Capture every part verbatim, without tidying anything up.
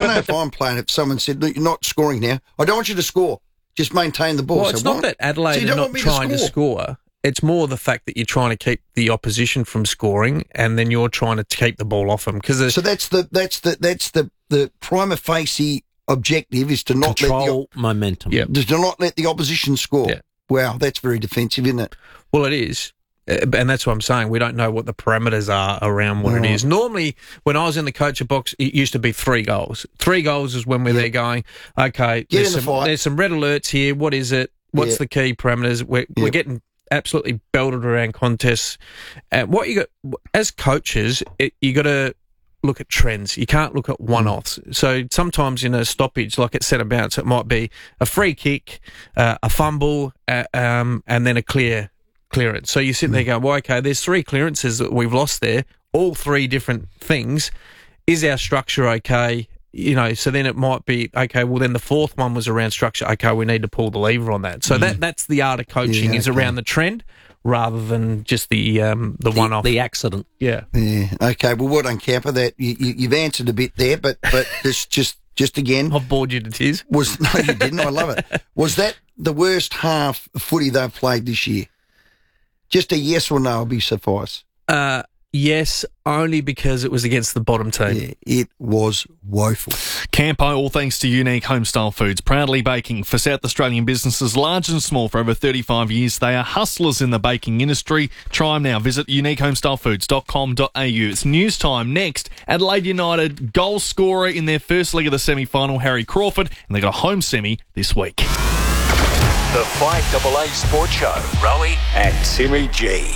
know if I'm playing, if someone said, look, you're not scoring now, I don't want you to score. Just maintain the ball. Well, so it's not why? that Adelaide so are not trying to score. to score. It's more the fact that you're trying to keep the opposition from scoring, and then you're trying to keep the ball off them. Cause so that's the that's the that's the the prima facie objective is to not control let the, momentum. Yeah, to not let the opposition score. Yeah. Wow, that's very defensive, isn't it? Well, it is. And that's what I'm saying. We don't know what the parameters are around what Right. it is. Normally, when I was in the coacher box, it used to be three goals. Three goals is when we're Yeah. there going, okay, Get there's in the some, fight. there's some red alerts here. What is it? What's Yeah. the key parameters? We're, Yeah. we're getting absolutely belted around contests. And what you got, as coaches, it, you got to look at trends. You can't look at one-offs. So sometimes in a stoppage, like at centre bounce, it might be a free kick, uh, a fumble, uh, um, and then a clear clearance. So you sit there going, well, okay, there's three clearances that we've lost there, all three different things. Is our structure okay? You know, so then it might be, okay, well, then the fourth one was around structure. Okay, we need to pull the lever on that. So mm. that that's the art of coaching, Yeah, is okay. around the trend rather than just the um, the, The, one-off. the accident. Yeah. Yeah. Okay. Well, well done, Camper. That you, you, you've answered a bit there, but but just just just again I've bored you to tears. was no, you didn't. I love it. Was that the worst half of footy they've played this year? Just a yes or no will be suffice. Uh, yes, only because it was against the bottom team. Yeah, it was woeful. Campo, all thanks to Unique Homestyle Foods, proudly baking for South Australian businesses large and small for over thirty-five years. They are hustlers in the baking industry. Try them now. Visit unique homestyle foods dot com dot a u. It's news time next. Adelaide United goal scorer in their first leg of the semi-final, Harry Crawford, and they got a home semi this week. The five A A Sports Show. Rowie and Timmy G.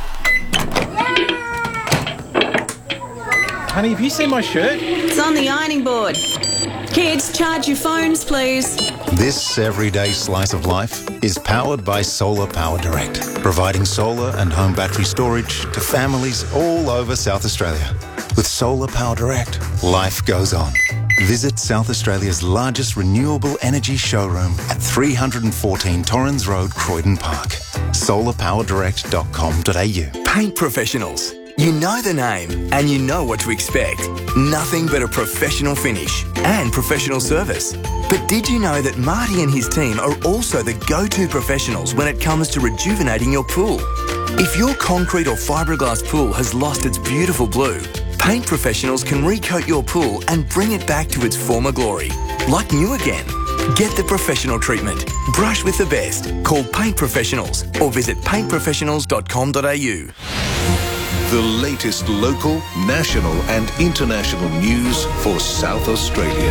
Honey, have you seen my shirt? It's on the ironing board. Kids, charge your phones, please. This everyday slice of life is powered by Solar Power Direct, providing solar and home battery storage to families all over South Australia. With Solar Power Direct, life goes on. Visit South Australia's largest renewable energy showroom at three fourteen Torrens Road, Croydon Park. solar power direct dot com dot a u. Paint professionals. You know the name and you know what to expect. Nothing but a professional finish and professional service. But did you know that Marty and his team are also the go-to professionals when it comes to rejuvenating your pool? If your concrete or fiberglass pool has lost its beautiful blue, Paint Professionals can recoat your pool and bring it back to its former glory, like new again. Get the professional treatment. Brush with the best. Call Paint Professionals or visit paint professionals dot com dot a u. The latest local, national and international news for South Australia.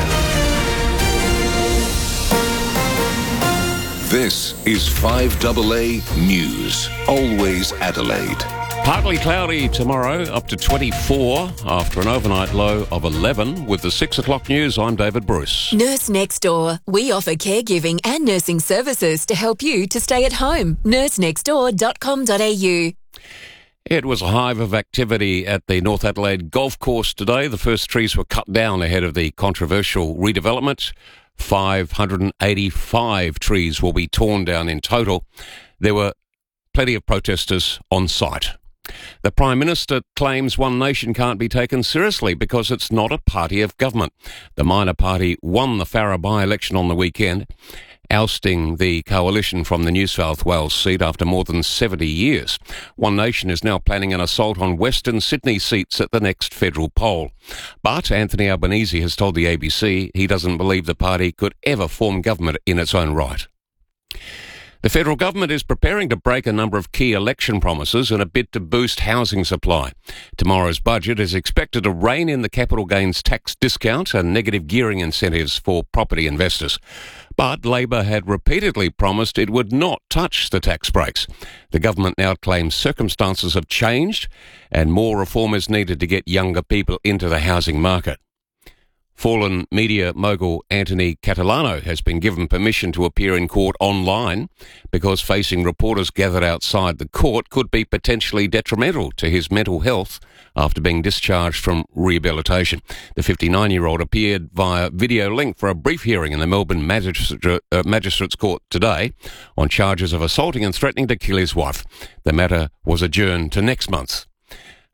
This is five A A News. Always Adelaide. Partly cloudy tomorrow, up to twenty-four, after an overnight low of eleven. With the six o'clock news, I'm David Bruce. Nurse Next Door. We offer caregiving and nursing services to help you to stay at home. nurse next door dot com dot a u. It was a hive of activity at the North Adelaide Golf Course today. The first trees were cut down ahead of the controversial redevelopment. five hundred eighty-five trees will be torn down in total. There were plenty of protesters on site. The Prime Minister claims One Nation can't be taken seriously because it's not a party of government. The minor party won the Farrer by-election on the weekend, ousting the coalition from the New South Wales seat after more than seventy years. One Nation is now planning an assault on Western Sydney seats at the next federal poll. But Anthony Albanese has told the A B C he doesn't believe the party could ever form government in its own right. The federal government is preparing to break a number of key election promises in a bid to boost housing supply. Tomorrow's budget is expected to rein in the capital gains tax discount and negative gearing incentives for property investors. But Labor had repeatedly promised it would not touch the tax breaks. The government now claims circumstances have changed and more reform is needed to get younger people into the housing market. Fallen media mogul Anthony Catalano has been given permission to appear in court online because facing reporters gathered outside the court could be potentially detrimental to his mental health after being discharged from rehabilitation. The fifty-nine-year-old appeared via video link for a brief hearing in the Melbourne Magistrate, uh, Magistrates Court today on charges of assaulting and threatening to kill his wife. The matter was adjourned to next month.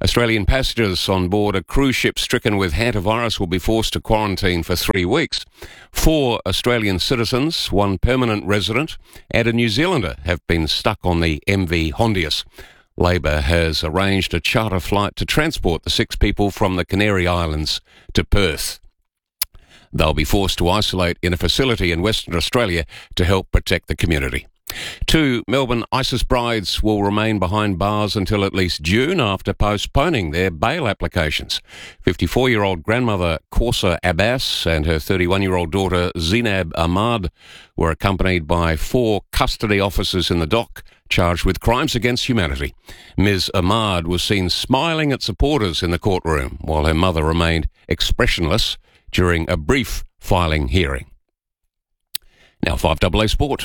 Australian passengers on board a cruise ship stricken with hantavirus will be forced to quarantine for three weeks. Four Australian citizens, one permanent resident, and a New Zealander have been stuck on the M V Hondius. Labor has arranged a charter flight to transport the six people from the Canary Islands to Perth. They'll be forced to isolate in a facility in Western Australia to help protect the community. Two Melbourne ISIS brides will remain behind bars until at least June after postponing their bail applications. fifty-four-year-old grandmother Korsa Abbas and her thirty-one-year-old daughter Zinab Ahmad were accompanied by four custody officers in the dock charged with crimes against humanity. Miz Ahmad was seen smiling at supporters in the courtroom while her mother remained expressionless during a brief filing hearing. Now five A A Sport.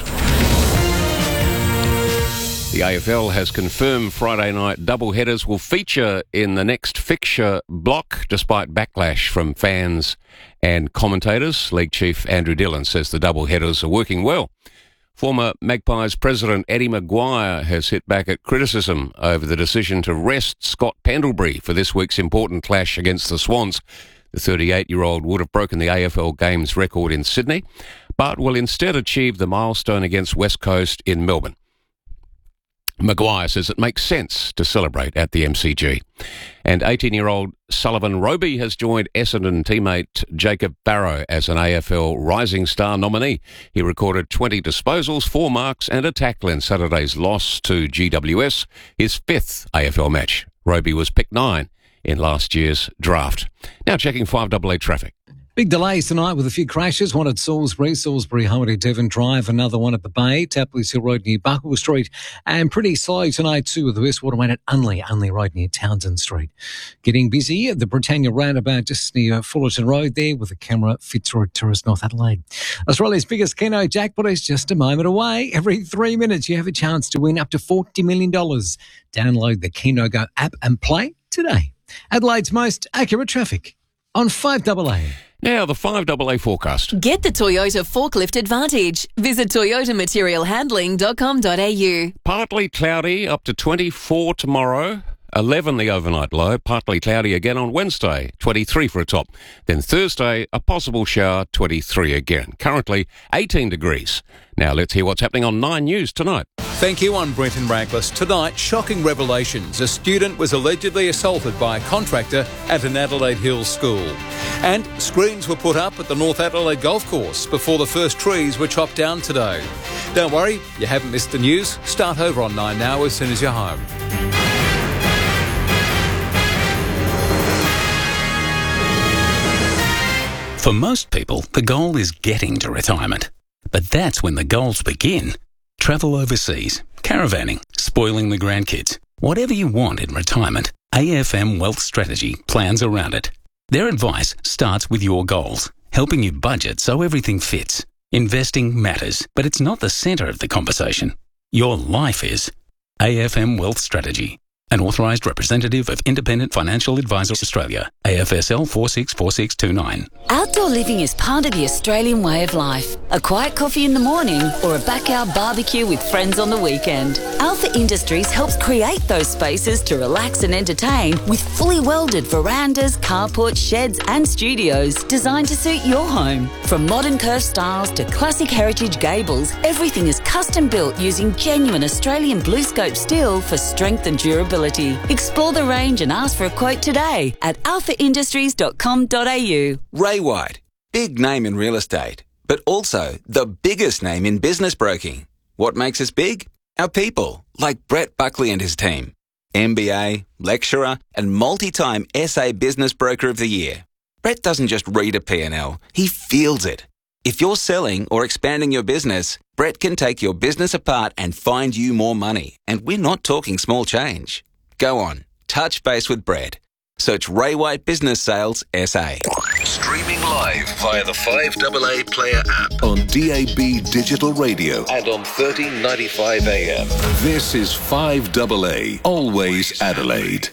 The A F L has confirmed Friday night doubleheaders will feature in the next fixture block despite backlash from fans and commentators. League chief Andrew Dillon says the doubleheaders are working well. Former Magpies president Eddie Maguire has hit back at criticism over the decision to rest Scott Pendlebury for this week's important clash against the Swans. The thirty-eight-year-old would have broken the A F L Games record in Sydney, but will instead achieve the milestone against West Coast in Melbourne. Maguire says it makes sense to celebrate at the M C G. And eighteen-year-old Sullivan Roby has joined Essendon teammate Jacob Barrow as an A F L Rising Star nominee. He recorded twenty disposals, four marks and a tackle in Saturday's loss to G W S, his fifth A F L match. Roby was picked nine in last year's draft. Now checking five A A traffic. Big delays tonight with a few crashes. One at Salisbury, Salisbury Highway to Devon Drive. Another one at the Bay, Tapley's Hill Road near Buckle Street. And pretty slow tonight too with the West Waterway at Unley, Unley Road near Townsend Street. Getting busy at the Britannia Roundabout just near Fullerton Road there with the camera Fitzroy Tourist North Adelaide. Australia's biggest Keno jackpot is just a moment away. Every three minutes you have a chance to win up to forty million dollars. Download the Keno Go app and play today. Adelaide's most accurate traffic on five A A. Now, the five A A forecast. Get the Toyota Forklift Advantage. Visit toyota material handling dot com dot a u. Partly cloudy, up to twenty-four tomorrow. eleven the overnight low. Partly cloudy again on Wednesday, twenty-three for a top. Then Thursday, a possible shower, twenty-three again. Currently, eighteen degrees. Now, let's hear what's happening on Nine News tonight. Thank you. I'm Brenton Rankless. Tonight, shocking revelations. A student was allegedly assaulted by a contractor at an Adelaide Hills school. And screens were put up at the North Adelaide Golf Course before the first trees were chopped down today. Don't worry, you haven't missed the news. Start over on Nine Now as soon as you're home. For most people, the goal is getting to retirement. But that's when the goals begin. Travel overseas, caravanning, spoiling the grandkids. Whatever you want in retirement, A F M Wealth Strategy plans around it. Their advice starts with your goals, helping you budget so everything fits. Investing matters, but it's not the centre of the conversation. Your life is. A F M Wealth Strategy. An authorised representative of Independent Financial Advisors Australia. A F S L four six four six two nine. Outdoor living is part of the Australian way of life. A quiet coffee in the morning or a backyard barbecue with friends on the weekend. Alpha Industries helps create those spaces to relax and entertain with fully welded verandas, carports, sheds and studios designed to suit your home. From modern curved styles to classic heritage gables, everything is custom built using genuine Australian blue scope steel for strength and durability. Explore the range and ask for a quote today at alpha industries dot com dot a u. Ray White, big name in real estate, but also the biggest name in business broking. What makes us big? Our people, like Brett Buckley and his team. M B A, lecturer, and multi-time S A Business Broker of the Year. Brett doesn't just read a P and L, he feels it. If you're selling or expanding your business, Brett can take your business apart and find you more money. And we're not talking small change. Go on, touch base with Brett. Search Ray White Business Sales S A. Streaming live via the five A A Player app on D A B Digital Radio and on thirteen ninety-five A M. This is five A A, always Adelaide.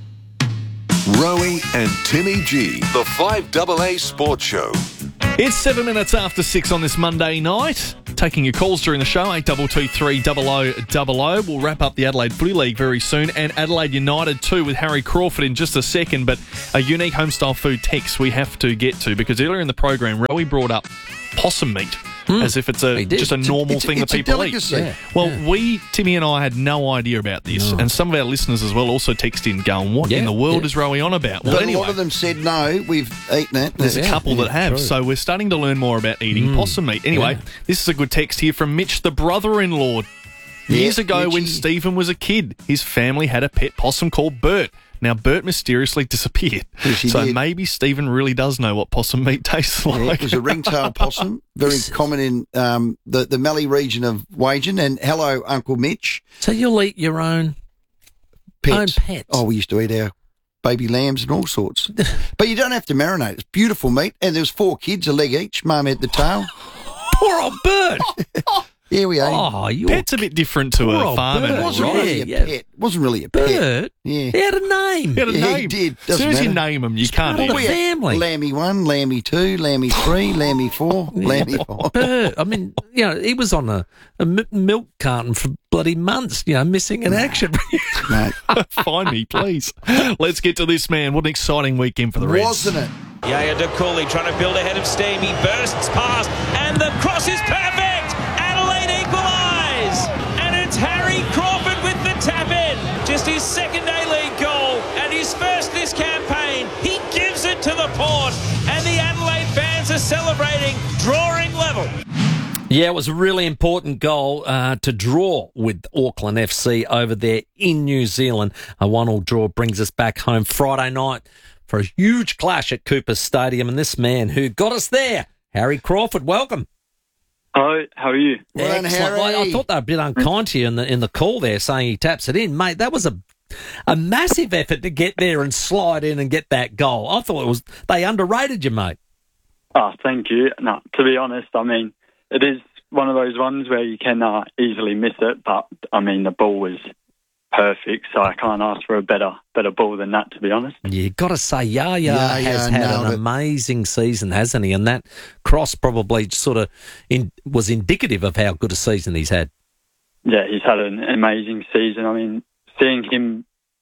Rowie and Timmy G, the five A A Sports Show. It's seven minutes after six on this Monday night. Taking your calls during the show, eight two two three zero zero zero zero. We'll wrap up the Adelaide Footy League very soon, and Adelaide United too with Harry Crawford in just a second, but a unique homestyle food text we have to get to, because earlier in the program, Rowie brought up possum meat. Mm. As if it's a just a normal it's a, thing it's that people a eat. Yeah. Well, yeah. we, Timmy and I, had no idea about this, no. and some of our listeners as well also text in going, what yeah. in the world yeah. is Rowie on about? Well, but anyway, a lot of them said no, we've eaten it. There's yeah. a couple yeah, that have, true. so we're starting to learn more about eating mm. possum meat. Anyway, yeah. this is a good text here from Mitch, the brother-in-law. Years yeah, ago, Mitchie. when Stephen was a kid, his family had a pet possum called Bert. Now, Bert mysteriously disappeared. Yes, so did. maybe Stephen really does know what possum meat tastes like. Yeah, it was a ringtail possum, very common in um, the, the Mallee region of Wagen. And hello, Uncle Mitch. So you'll eat your own pets. Own pets. Oh, we used to eat our baby lambs and all sorts. But you don't have to marinate. It's beautiful meat. And there was four kids, a leg each. Mum had the tail. Poor old Bert. Here we are. Oh, you're pet's a bit different to a farm It animal, wasn't right? really a Yeah, pet. It wasn't really a Bert. pet. Yeah. He had a name. He had a Yeah, name. he did. As soon Doesn't as you matter. name them, you can't part eat of the them. family. Lammy one, Lammy two, Lammy three, Lammy four, Lammy five. Bert. I mean, you know, he was on a, a m- milk carton for bloody months, you know, missing in action. Mate. Find me, please. Let's get to this, man. What an exciting weekend for the Reds. Wasn't it? Yaya De Cooley trying to build ahead of steam. He bursts past, and the cross is perfect. Adelaide equalise, and it's Harry Crawford with the tap in. Just his second A-League goal and his first this campaign. He gives it to the Port, and the Adelaide fans are celebrating, drawing level. Yeah, it was a really important goal uh, to draw with Auckland F C over there in New Zealand. A one-all draw brings us back home Friday night for a huge clash at Coopers Stadium. And this man who got us there, Harry Crawford, welcome. Hello, how are you? Well done, Excellent. Harry. Well, I thought they were a bit unkind to you in the in the call there, saying he taps it in, mate. That was a a massive effort to get there and slide in and get that goal. I thought it was they underrated you, mate. Oh, thank you. No, to be honest, I mean, it is one of those ones where you can uh, easily miss it, but I mean, the ball was perfect, so I can't ask for a better better ball than that, to be honest. You got to say, Yaya Yeah, has yeah, had nailed an it. amazing season, hasn't he? And that cross probably sort of in, was indicative of how good a season he's had. Yeah, he's had an amazing season. I mean, seeing him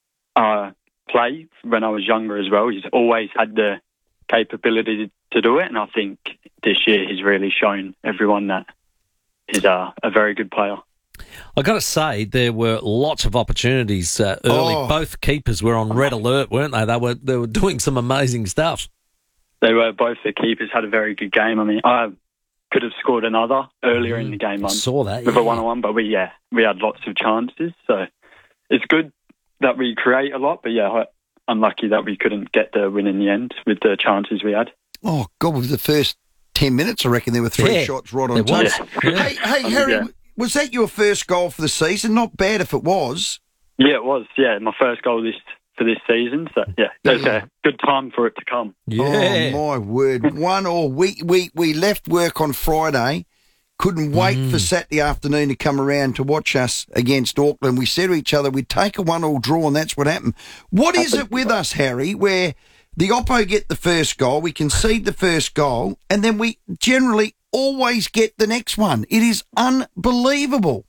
uh, play when I was younger as well, he's always had the capability to do it, and I think this year he's really shown everyone that he's a, a very good player. I got to say, there were lots of opportunities uh, early. Oh. Both keepers were on red alert, weren't they? They were they were doing some amazing stuff. They were both the keepers had a very good game. I mean, I could have scored another earlier in the game. I saw that, with yeah. a one-on-one, but we yeah we had lots of chances. So it's good that we create a lot, but yeah, unlucky that we couldn't get the win in the end with the chances we had. Oh, God, with the first ten minutes, I reckon there were three Yeah, shots right there on target. was. Yeah. Hey, hey, Harry, Yeah. was that your first goal for the season? Not bad if it was. Yeah, it was. Yeah, my first goal this for this season. So yeah, it was a good time for it to come. Yeah. Oh, my word. One or we, we, we left work on Friday, couldn't wait Mm. for Saturday afternoon to come around to watch us against Auckland. We said to each other, we'd take a one-all draw, and that's what happened. What is it with us, Harry, where the Oppo get the first goal, we concede the first goal, and then we generally always get the next one? It is unbelievable.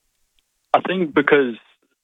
I think because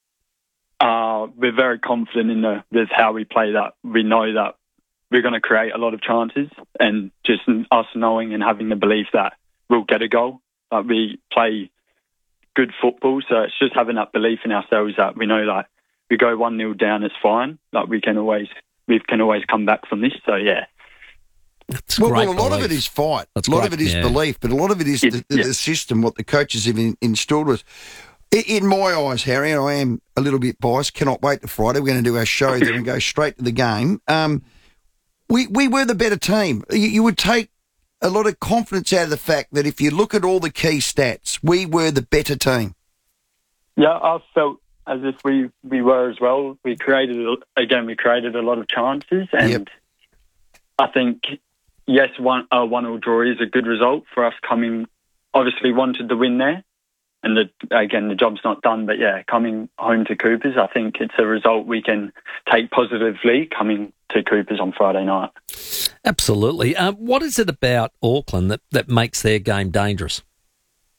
uh, we're very confident in the with how we play that. We know that we're going to create a lot of chances, and just us knowing and having the belief that we'll get a goal. Like we play good football, so it's just having that belief in ourselves that we know that we go one nil down, it's fine. Like we can always we can always come back from this. So yeah. That's Well, great well, a lot belief. of it is fight. That's a lot great, of it is yeah. belief, but a lot of it is Yeah, the, the, yeah. the system, what the coaches have in, installed with us. In, in my eyes, Harry, and I am a little bit biased, cannot wait to Friday. We're going to do our show there and go straight to the game. Um, we, we were the better team. You, you would take a lot of confidence out of the fact that if you look at all the key stats, we were the better team. Yeah, I felt as if we, we were as well. We created, again, we created a lot of chances, and Yep. I think, yes, one a one-all draw is a good result for us coming, obviously wanted the win there, and the, again, the job's not done, but yeah, coming home to Coopers, I think it's a result we can take positively coming to Coopers on Friday night. Absolutely. Um, what is it about Auckland that, that makes their game dangerous?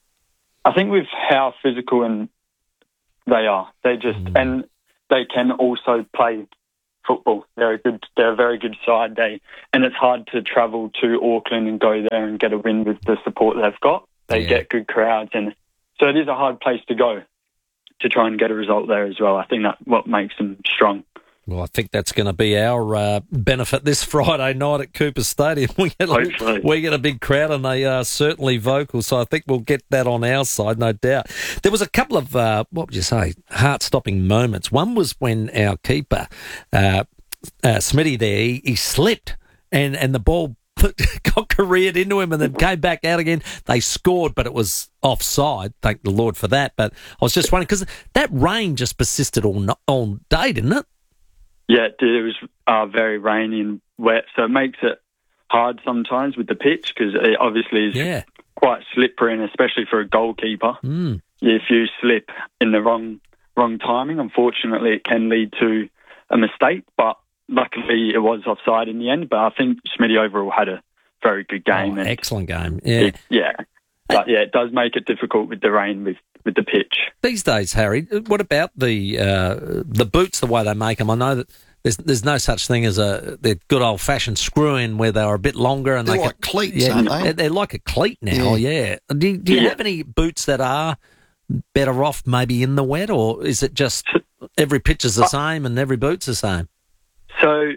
I think with how physical and they are, they just mm. and they can also play football. They're a good, they're a very good side. They and it's hard to travel to Auckland and go there and get a win with the support they've got. They yeah. get good crowds, and so it is a hard place to go to try and get a result there as well. I think that's what makes them strong. Well, I think that's going to be our uh, benefit this Friday night at Cooper Stadium. We get, a, we get a big crowd and they are certainly vocal, so I think we'll get that on our side, no doubt. There was a couple of, uh, what would you say, heart-stopping moments. One was when our keeper, uh, uh, Smitty there, he, he slipped and, and the ball got careered into him and then came back out again. They scored, but it was offside. Thank the Lord for that. But I was just wondering, because that rain just persisted all, all day, didn't it? Yeah, it did. It was uh, very rainy and wet, so it makes it hard sometimes with the pitch because it obviously is yeah. quite slippery, and especially for a goalkeeper. Mm. If you slip in the wrong wrong timing, unfortunately, it can lead to a mistake. But luckily, it was offside in the end. But I think Smitty overall had a very good game. Oh, and excellent game. Yeah, it, yeah, but yeah, it does make it difficult with the rain with. with the pitch. These days, Harry, what about the uh, the boots, the way they make them? I know that there's there's no such thing as a the good old-fashioned screw-in where they're a bit longer. And they're they like can, cleats, yeah, aren't they? They're like a cleat now, yeah. yeah. Do, do you yeah. have any boots that are better off maybe in the wet, or is it just every pitch is the same and every boot's the same? So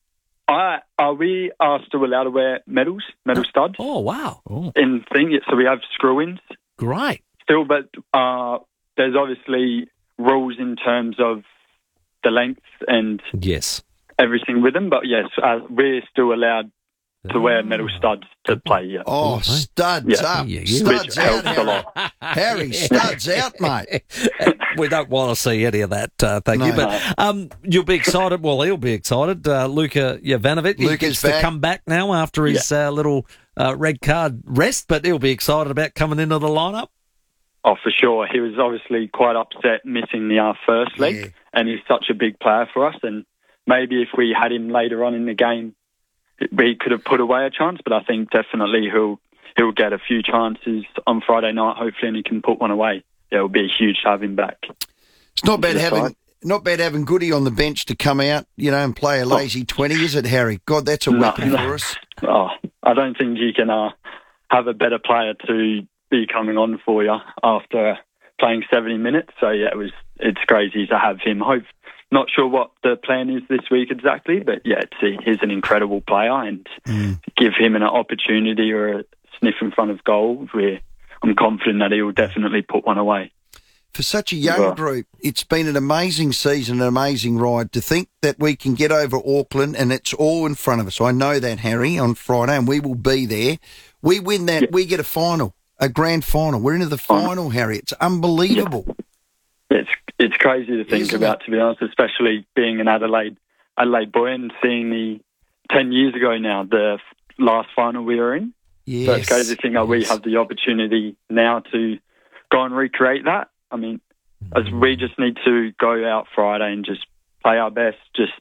I, uh, we are still allowed to wear medals, metal studs. Oh, wow. Oh. In thing, so we have screw-ins. Great. Still, but uh, there's obviously rules in terms of the length and yes, everything with them. But yes, uh, we're still allowed to oh. wear metal studs to play. Yeah. Oh, oh studs yeah. up, yeah, studs which out, helps a lot. Harry, studs out, mate. We don't want to see any of that, uh, thank No. you. But um, you'll be excited. Well, he'll be excited. Uh, Luka Jovanovic he Luka's gets back. to come back now after his Yeah. uh, little uh, red card rest, but he'll be excited about coming into the lineup. Oh, for sure. He was obviously quite upset missing the uh, first leg, Yeah. and he's such a big player for us. And maybe if we had him later on in the game, we could have put away a chance. But I think definitely he'll he'll get a few chances on Friday night, hopefully, and he can put one away. Yeah, it would be huge to have him back. It's not bad That's having right. not bad having Goody on the bench to come out, you know, and play a lazy twenty, is it, Harry? God, that's a No, weapon no. for us. Oh, I don't think you can uh, have a better player to be coming on for you after playing seventy minutes. So yeah, it was it's crazy to have him. Hope not sure what the plan is this week exactly, but yeah, see, he's an incredible player, and Mm. give him an opportunity or a sniff in front of goal, where I'm confident that he will definitely put one away. For such a young Well- group, it's been an amazing season, an amazing ride. To think that we can get over Auckland and it's all in front of us. I know that, Harry, on Friday, and we will be there. We win that, Yeah. we get a final, a grand final. We're into the final, Harry. It's unbelievable. It's it's crazy to think Isn't about, it? to be honest, especially being an Adelaide Adelaide boy and seeing the ten years ago now the f- last final we were in. Yes. So it's crazy to think that we Yes. have the opportunity now to go and recreate that. I mean, as we just need to go out Friday and just play our best, just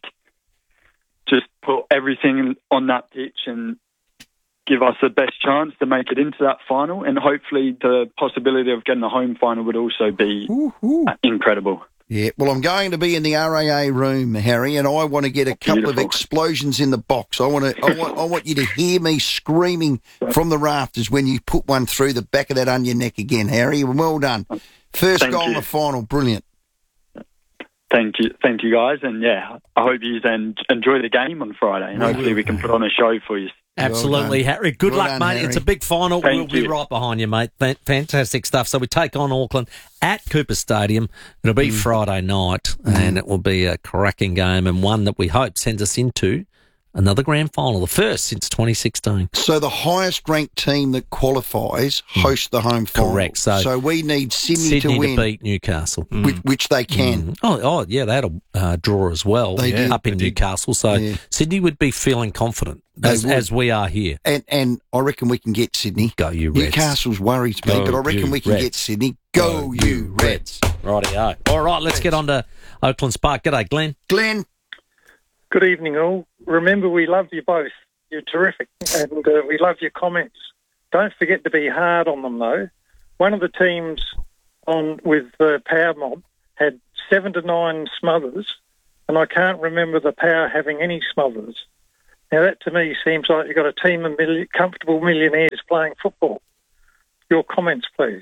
just put everything on that pitch and give us the best chance to make it into that final. And hopefully the possibility of getting a home final would also be Ooh-hoo. incredible. Yeah, well, I'm going to be in the R A A room, Harry, and I want to get a couple of Beautiful. explosions in the box. I want to, I want, I want you to hear me screaming from the rafters when you put one through the back of that onion neck again, Harry. Well done. First Thank goal in you. the final, brilliant. Thank you, thank you guys, and yeah, I hope you en- enjoy the game on Friday, and We hopefully will. we can put on a show for you. Absolutely, done. Harry. Good Well luck, done, mate. Harry. It's a big final. Thank we'll be you. right behind you, mate. Fan- Fantastic stuff. So we take on Auckland at Cooper Stadium. It'll be Friday night, and it will be a cracking game, and one that we hope sends us into another grand final, the first since twenty sixteen. So the highest ranked team that qualifies hosts the home final. Correct. So- we need Sydney, Sydney to to, win, beat Newcastle. which, which they can. Mm. Oh, oh, yeah, they had a uh, draw as well They did. up in They did. Newcastle. So Yeah. Sydney would be feeling confident, They as, would. as we are here. And and I reckon we can get Sydney. Go you Reds. Newcastle's worries me, Go but I reckon you we can Reds. get Sydney. Go, you Reds. Rightio. All right, let's get on to Oakland Spark. G'day, Glenn. Glenn, Good evening, all. Remember, we love you both. You're terrific, and uh, we love your comments. Don't forget to be hard on them, though. one of the teams on with the Power Mob had seven to nine smothers, and I can't remember the Power having any smothers. Now, that to me seems like you've got a team of million, comfortable millionaires playing football. Your comments, please.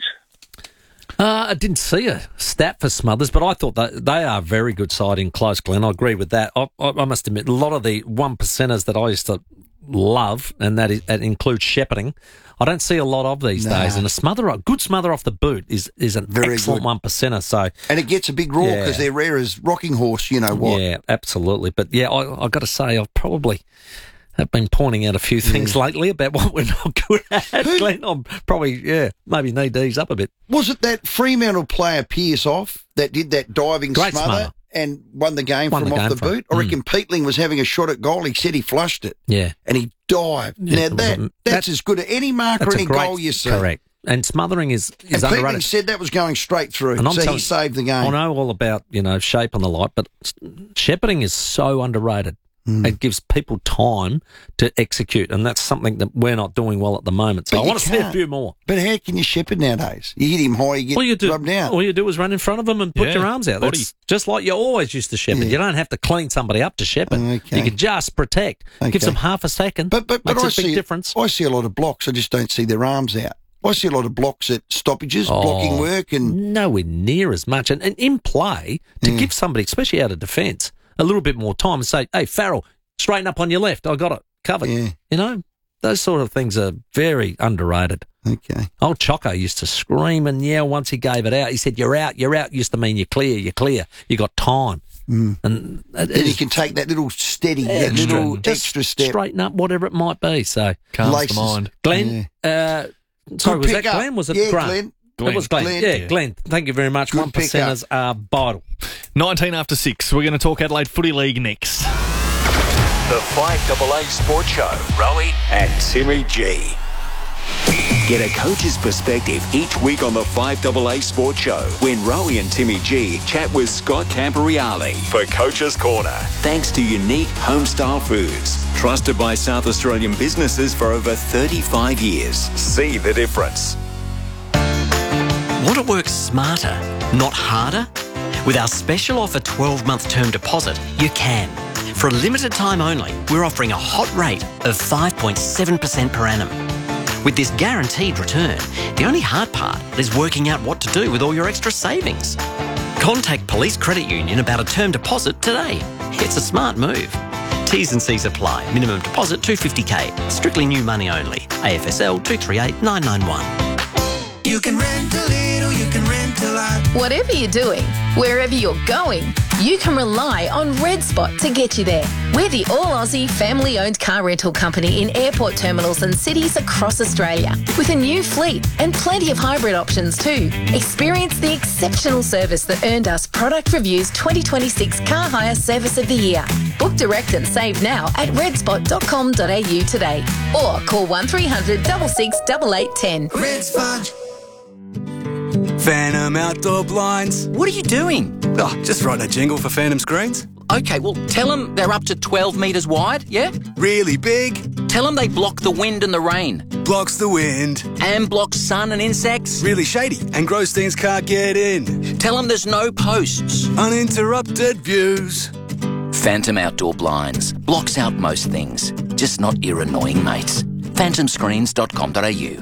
Uh, I didn't see a stat for Smothers, but I thought that they are a very good side in close, Glenn. I agree with that. I, I, I must admit, a lot of the one percenters that I used to love, and that, is, that includes shepherding, I don't see a lot of these Nah. days. And a smother, a good smother off the boot is is an Very excellent good. one percenter. So, And it gets a big roar Yeah. because they're rare as rocking horse, you know what. yeah, absolutely. But yeah, I, I've got to say, I've probably have been pointing out a few things lately about what we're not good at, Glenn. I'm probably, yeah, maybe knee D's up a bit. Was it that Fremantle player Pierce off that did that diving Great smother, smother. and won the game Won from the off game the from- boot? I Mm. reckon Peatling was having a shot at goal. He said he flushed it. Yeah. And he dived. Yeah, now, it was that, a- that's that- as good at any marker, That's a any great, goal you see. correct. And smothering is, is And Peatling underrated. said that was going straight through, And I'm so he telling- saved the game. I know all about, you know, shape and the like, but shepherding is so underrated. Mm. It gives people time to execute, and that's something that we're not doing well at the moment. So But I you want to see a can't. few more. But how can you shepherd nowadays? You hit him high, you get All you do, rubbed out. all you do is run in front of them and put Yeah, your arms out. body. That's just like you always used to shepherd. You don't have to clean somebody up to shepherd. Okay. You can just protect. Okay. Gives them half a second. But but, but Makes I a big see difference. I see a lot of blocks. I just don't see their arms out. I see a lot of blocks at stoppages, Oh, blocking work, and nowhere near as much. And, and in play, to give somebody, especially out of defence, a little bit more time and say, hey, Farrell, straighten up on your left. I got it covered. Yeah. You know, those sort of things are very underrated. Okay. Old Choco used to scream and yell once he gave it out. He said, you're out, you're out, used to mean you're clear, you're clear. You got time. Mm. And it then you is can take that little steady, that extra, little just extra step. straighten up whatever it might be. So, Calms the Laces. mind. Glenn, uh, sorry, Good was that pick up. Glenn? Was it Yeah, Grant? Glenn. It was Glenn. Glenn. Yeah, Yeah. Glenn. Thank you very much. Good One pick percenters are vital. nineteen after six. We're going to talk Adelaide Footy League next. The five double A Sports Show. Rowie and Timmy G. Get a coach's perspective each week on the five double A Sports Show when Rowie and Timmy G chat with Scott Camporeale for Coach's Corner. Thanks to Unique Homestyle Foods, trusted by South Australian businesses for over thirty-five years. See the difference. Want to work smarter, not harder? With our special offer twelve-month term deposit, you can. For a limited time only, we're offering a hot rate of five point seven percent per annum. With this guaranteed return, the only hard part is working out what to do with all your extra savings. Contact Police Credit Union about a term deposit today. It's a smart move. T's and C's apply. Minimum deposit two hundred fifty K. Strictly new money only. A F S L two three eight nine nine one. You can rent a little, you can rent a lot. Whatever you're doing, wherever you're going, you can rely on Red Spot to get you there. We're the all-Aussie, family-owned car rental company in airport terminals and cities across Australia, with a new fleet and plenty of hybrid options too. Experience the exceptional service that earned us Product Review's twenty twenty-six Car Hire Service of the Year. Book direct and save now at red spot dot com dot a u today, or call one three hundred six six eight eight one zero. Red Spot. Phantom Outdoor Blinds. What are you doing? Oh, just writing a jingle for Phantom Screens. Okay, well, tell them they're up to twelve metres wide, yeah? Really big. Tell them they block the wind and the rain. Blocks the wind. And block sun and insects. Really shady, and Grossteins can't get in. Tell them there's no posts. Uninterrupted views. Phantom Outdoor Blinds. Blocks out most things, just not your annoying mates. phantom screens dot com dot a u.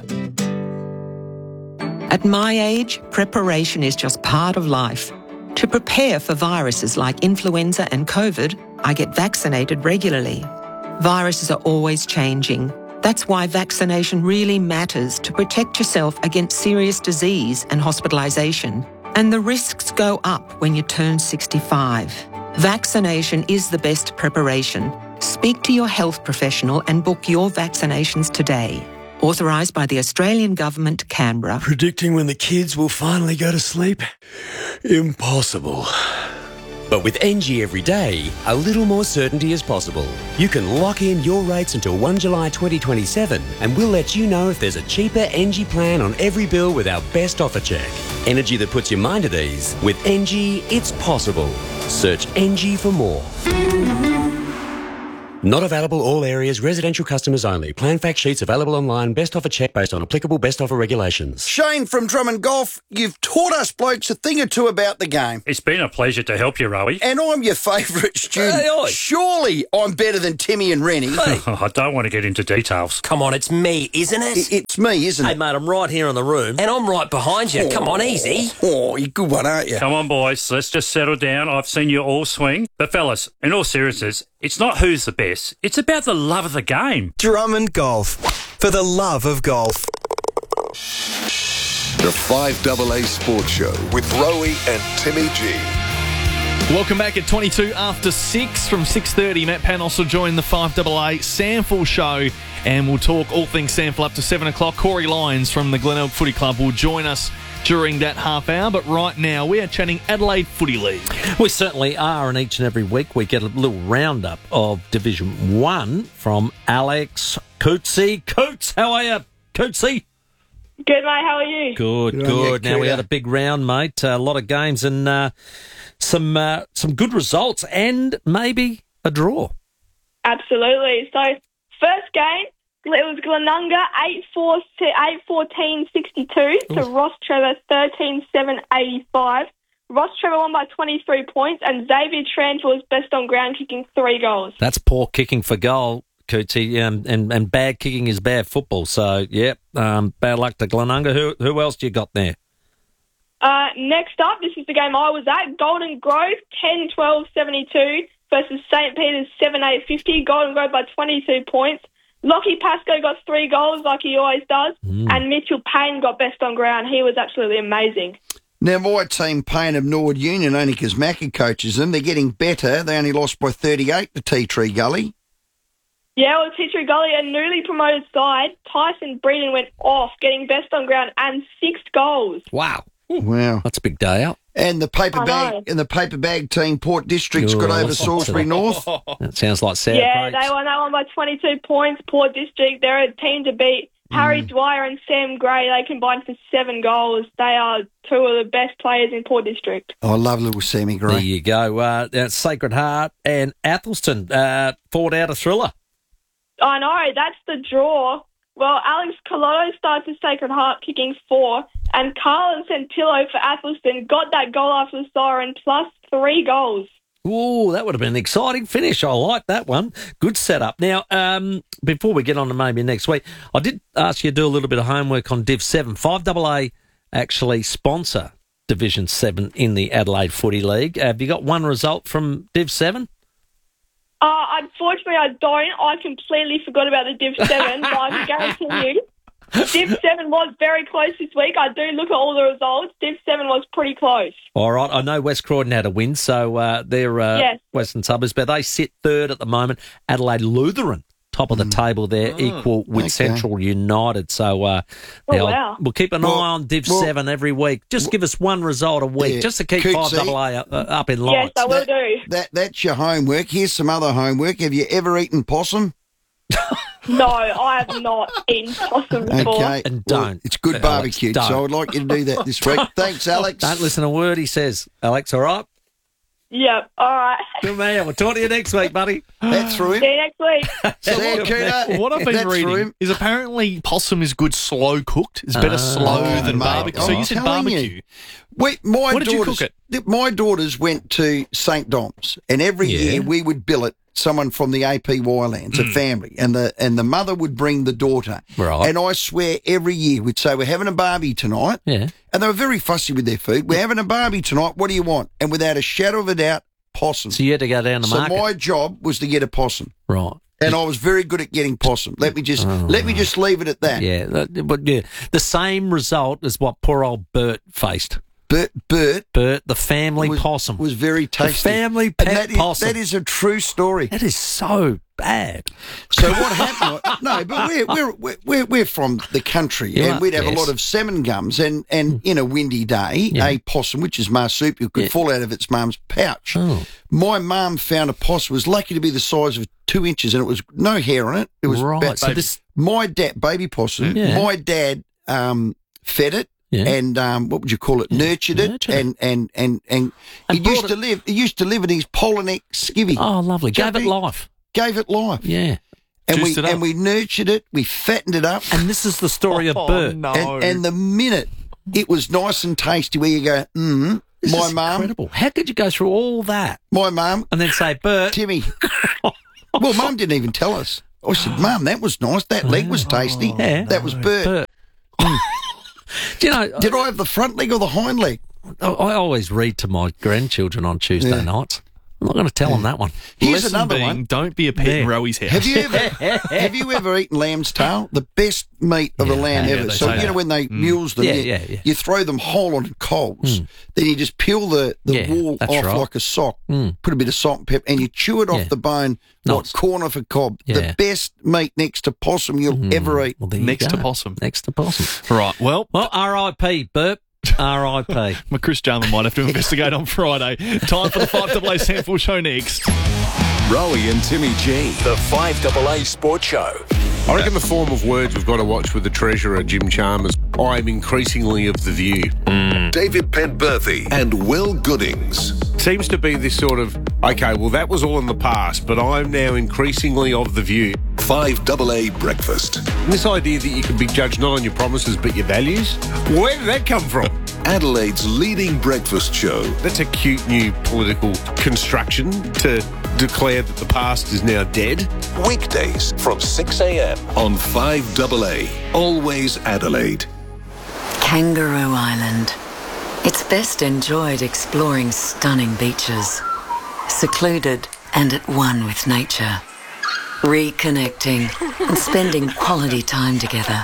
At my age, preparation is just part of life. To prepare for viruses like influenza and COVID, I get vaccinated regularly. Viruses are always changing. That's why vaccination really matters to protect yourself against serious disease and hospitalisation. And the risks go up when you turn sixty-five. Vaccination is the best preparation. Speak to your health professional and book your vaccinations today. Authorised by the Australian Government, Canberra. Predicting when the kids will finally go to sleep? Impossible. But with N G Everyday, a little more certainty is possible. You can lock in your rates until first of July twenty twenty-seven, and we'll let you know if there's a cheaper N G plan on every bill with our best offer check. Energy that puts your mind at ease. With N G, it's possible. Search N G for more. Not available all areas, residential customers only. Plan fact sheets available online. Best offer check based on applicable best offer regulations. Shane from Drummond Golf, you've taught us blokes a thing or two about the game. It's been a pleasure to help you, Rowie. And I'm your favourite student. Hey, oi. Surely I'm better than Timmy and Rennie. Hey. Oh, I don't want to get into details. Come on, it's me, isn't it? I- It's me, isn't Hey, it? mate, I'm right here in the room. And I'm right behind you. Come on, easy. Oh, you're a good one, aren't you? Come on, boys. Let's just settle down. I've seen you all swing. But, fellas, in all seriousness, it's not who's the best. It's about the love of the game. Drummond Golf. For the love of golf. The five double A Sports Show with Rowie and Timmy G. Welcome back at twenty-two after six from six thirty. Matt Panos will join the five double A Sample Show and we'll talk all things Sample up to seven o'clock. Corey Lyons from the Glenelg Footy Club will join us during that half hour, but right now we are chatting Adelaide Footy League. We certainly are, and each and every week we get a little roundup of Division One from Alex Coetzee. Coates, how are you, Coetzee? Good, mate. How are you? Good, good. good. Now we had a big round, mate. A lot of games and uh, some uh, some good results, and maybe a draw. Absolutely. So, first game, it was Glenunga eight four to eight fourteen sixty-two to Ross Trevor thirteen seven eighty-five. Ross Trevor won by twenty-three points, and Xavier Tranter was best on ground, kicking three goals. That's poor kicking for goal, Coetzee, um, and and bad kicking is bad football. So, yep, um, bad luck to Glenunga. Who who else do you got there? Uh, next up, this is the game I was at. Golden Grove ten twelve seventy-two versus Saint Peter's seven eight fifty. Golden Grove by twenty-two points. Lockie Pascoe got three goals like he always does, mm. and Mitchell Payne got best on ground. He was absolutely amazing. Now, my team, Payne of Nord Union, only because Macca coaches them, they're getting better. They only lost by thirty-eight to Tea Tree Gully. Yeah, well, Tea Tree Gully, a newly promoted side, Tyson Breeden went off, getting best on ground and six goals. Wow. Wow. That's a big day out. And the paper I bag know. and the paper bag team, Port District's Ooh, got over listen to Salisbury that. North. That sounds like sour Yeah, grapes. they won that one by twenty-two points. Port District, they're a team to beat. Harry Dwyer and Sam Gray, they combined for seven goals. They are two of the best players in Port District. Oh, I love little Sammy There Gray. you go. Uh, that's Sacred Heart and Athelston uh, fought out a thriller. I know, that's the draw. Well, Alex Colotto starts at Sacred Heart kicking four, and Carlin Santillo for Athelston got that goal after the siren, plus three goals. Ooh, that would have been an exciting finish. I like that one. Good setup. Now, um, before we get on to maybe next week, I did ask you to do a little bit of homework on Div seven. five double A actually sponsor Division seven in the Adelaide Footy League. Have you got one result from Div seven? Uh, unfortunately, I don't. I completely forgot about the Div seven, but I can guarantee you, Div seven was very close this week. I do look at all the results. Div seven was pretty close. All right. I know West Croydon had a win, so uh, they're uh, Yes. Western Suburbs, but they sit third at the moment. Adelaide Lutheran, top of the table there, equal with okay. Central United. So uh, Oh, now wow. we'll keep an Well, eye on Div well, seven every week. Just give us one result a week, Yeah. just to keep Coetzee. five double A up, uh, up in line. Yes, I will do. That That's your homework. Here's some other homework. Have you ever eaten possum? No, I have not eaten possum before. Okay. And Well, don't. it's good Alex, barbecue, don't. so I'd like you to do that this week. Thanks, Alex. Don't listen to a word he says. Alex, all right? Yep, all right. Good man. We'll talk to you next week, buddy. That's through him. See you next week. See you, Cooter. What I've been That's through reading him. is apparently possum is good slow cooked. It's better Ah. slow Oh, than mate, barbecue. So I'm you said telling you. barbecue. We, my What did you daughters, cook th- My daughters went to Saint Dom's, and every Yeah. year we would billet someone from the A P Y lands, a family, and the and the mother would bring the daughter. Right. And I swear every year we'd say, we're having a barbie tonight. Yeah. And they were very fussy with their food. We're having a barbie tonight. What do you want? And without a shadow of a doubt, possum. So you had to go down the So market. my job was to get a possum. Right. And I was very good at getting possum. Let me just Oh, let me just leave it at that. Yeah, that- but yeah, the same result as what poor old Bert faced. Bert, Bert Bert, the family was, possum. was very tasty. The family And pet that is, possum. that is a true story. That is so bad. So what happened? was- No, but we're we're we're we're, we're from the country, You and are, we'd have yes. a lot of salmon gums, and and in a windy day, Yeah. a possum, which is marsupial, could Yeah. fall out of its mum's pouch. Oh. My mum found a possum. It was lucky to be the size of two inches, and it was no hair on it. It was Right, about so this- my dad, baby possum. Yeah. My dad um, fed it. Yeah. And um, what would you call it? Nurtured it, Nurtured it. and and and and, And he brought used it- to live. He used to live in his Polleneck skivvy. Oh, lovely. Do you Gave it know- life. gave it life. Yeah. And Juiced we it up. and we nurtured it, we fattened it up. And this is the story of Oh, Bert. no. And, and the minute it was nice and tasty, where you go, mm, This my is mum. incredible. How could you go through all that? My mum. And then say, Bert. Timmy. Well, Mum didn't even tell us. I said, Mum, that was nice. That leg was tasty. Yeah. That was Bert. Bert. Do you know? Did I have the front leg or the hind leg? I, I always read to my grandchildren on Tuesday Yeah. nights. I'm not going to tell them that one. Here's Lesson another being, one. Don't be a pet in Roey's house. Have you ever have you ever eaten lamb's tail? The best meat of a lamb yeah, ever. they So say you know that. when they Mm. mules them, Yeah, you, yeah, yeah. you throw them whole on coals. Then you just peel the, the Yeah, wool that's off right. like a sock. Mm. Put a bit of salt and pepper, and you chew it off Yeah. the bone like Nice. corner for cob. Yeah. The best meat next to possum you'll ever eat. Well, there you Next to go. possum. Next to possum. Right, well, Well, R I P, Bert. R I P. my Chris Jarman might have to investigate on Friday. Time for the five A A Sample Show next. Rowie and Timmy G, the five A A Sport Show. I reckon the form of words we've got to watch with the treasurer, Jim Chalmers. I'm increasingly of the view. David Penberthy and Will Goodings. Seems to be this sort of, okay, well, that was all in the past, but I'm now increasingly of the view. five A A Breakfast. And this idea that you can be judged not on your promises but your values, where did that come from? Adelaide's leading breakfast show. That's a cute new political construction to declare that the past is now dead. Weekdays from six a.m. on five A A. Always Adelaide. Kangaroo Island. It's best enjoyed exploring stunning beaches, secluded and at one with nature, reconnecting and spending quality time together.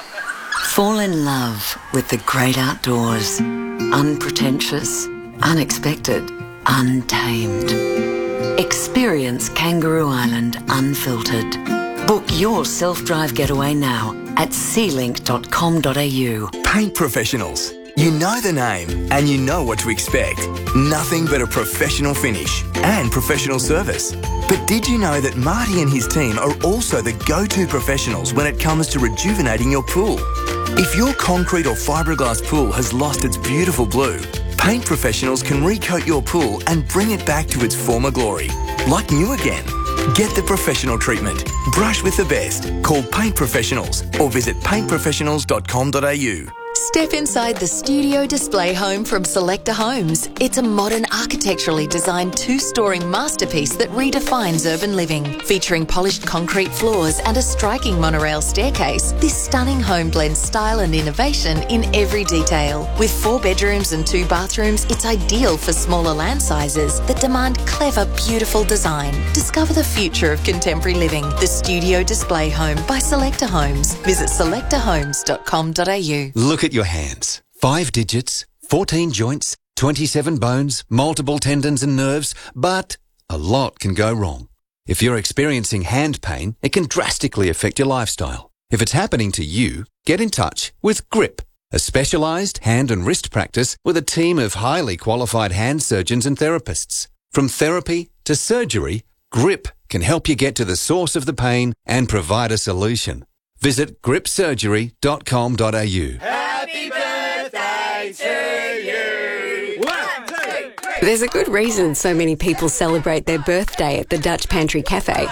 Fall in love with the great outdoors, unpretentious, unexpected, untamed. Experience Kangaroo Island unfiltered. Book your self-drive getaway now at sea link dot com dot a u. Paint professionals. You know the name and you know what to expect. Nothing but a professional finish and professional service. But did you know that Marty and his team are also the go-to professionals when it comes to rejuvenating your pool? If your concrete or fiberglass pool has lost its beautiful blue, paint professionals can recoat your pool and bring it back to its former glory, like new again. Get the professional treatment. Brush with the best. Call Paint Professionals or visit paint professionals dot com dot a u. Step inside the studio display home from Selecta Homes. It's a modern, architecturally designed two-storey masterpiece that redefines urban living. Featuring polished concrete floors and a striking monorail staircase, this stunning home blends style and innovation in every detail. With four bedrooms and two bathrooms, it's ideal for smaller land sizes that demand clever, beautiful design. Discover the future of contemporary living. The Studio Display Home by Selecta Homes. Visit selecta homes dot com dot a u. Look at your hands. Five digits, fourteen joints, twenty-seven bones, multiple tendons and nerves, but a lot can go wrong. If you're experiencing hand pain, it can drastically affect your lifestyle. If it's happening to you, get in touch with Grip, a specialised hand and wrist practice with a team of highly qualified hand surgeons and therapists. From therapy to surgery, Grip can help you get to the source of the pain and provide a solution. Visit grip surgery dot com dot a u. Happy birthday to you. One, two, three. There's a good reason so many people celebrate their birthday at the Dutch Pantry Cafe.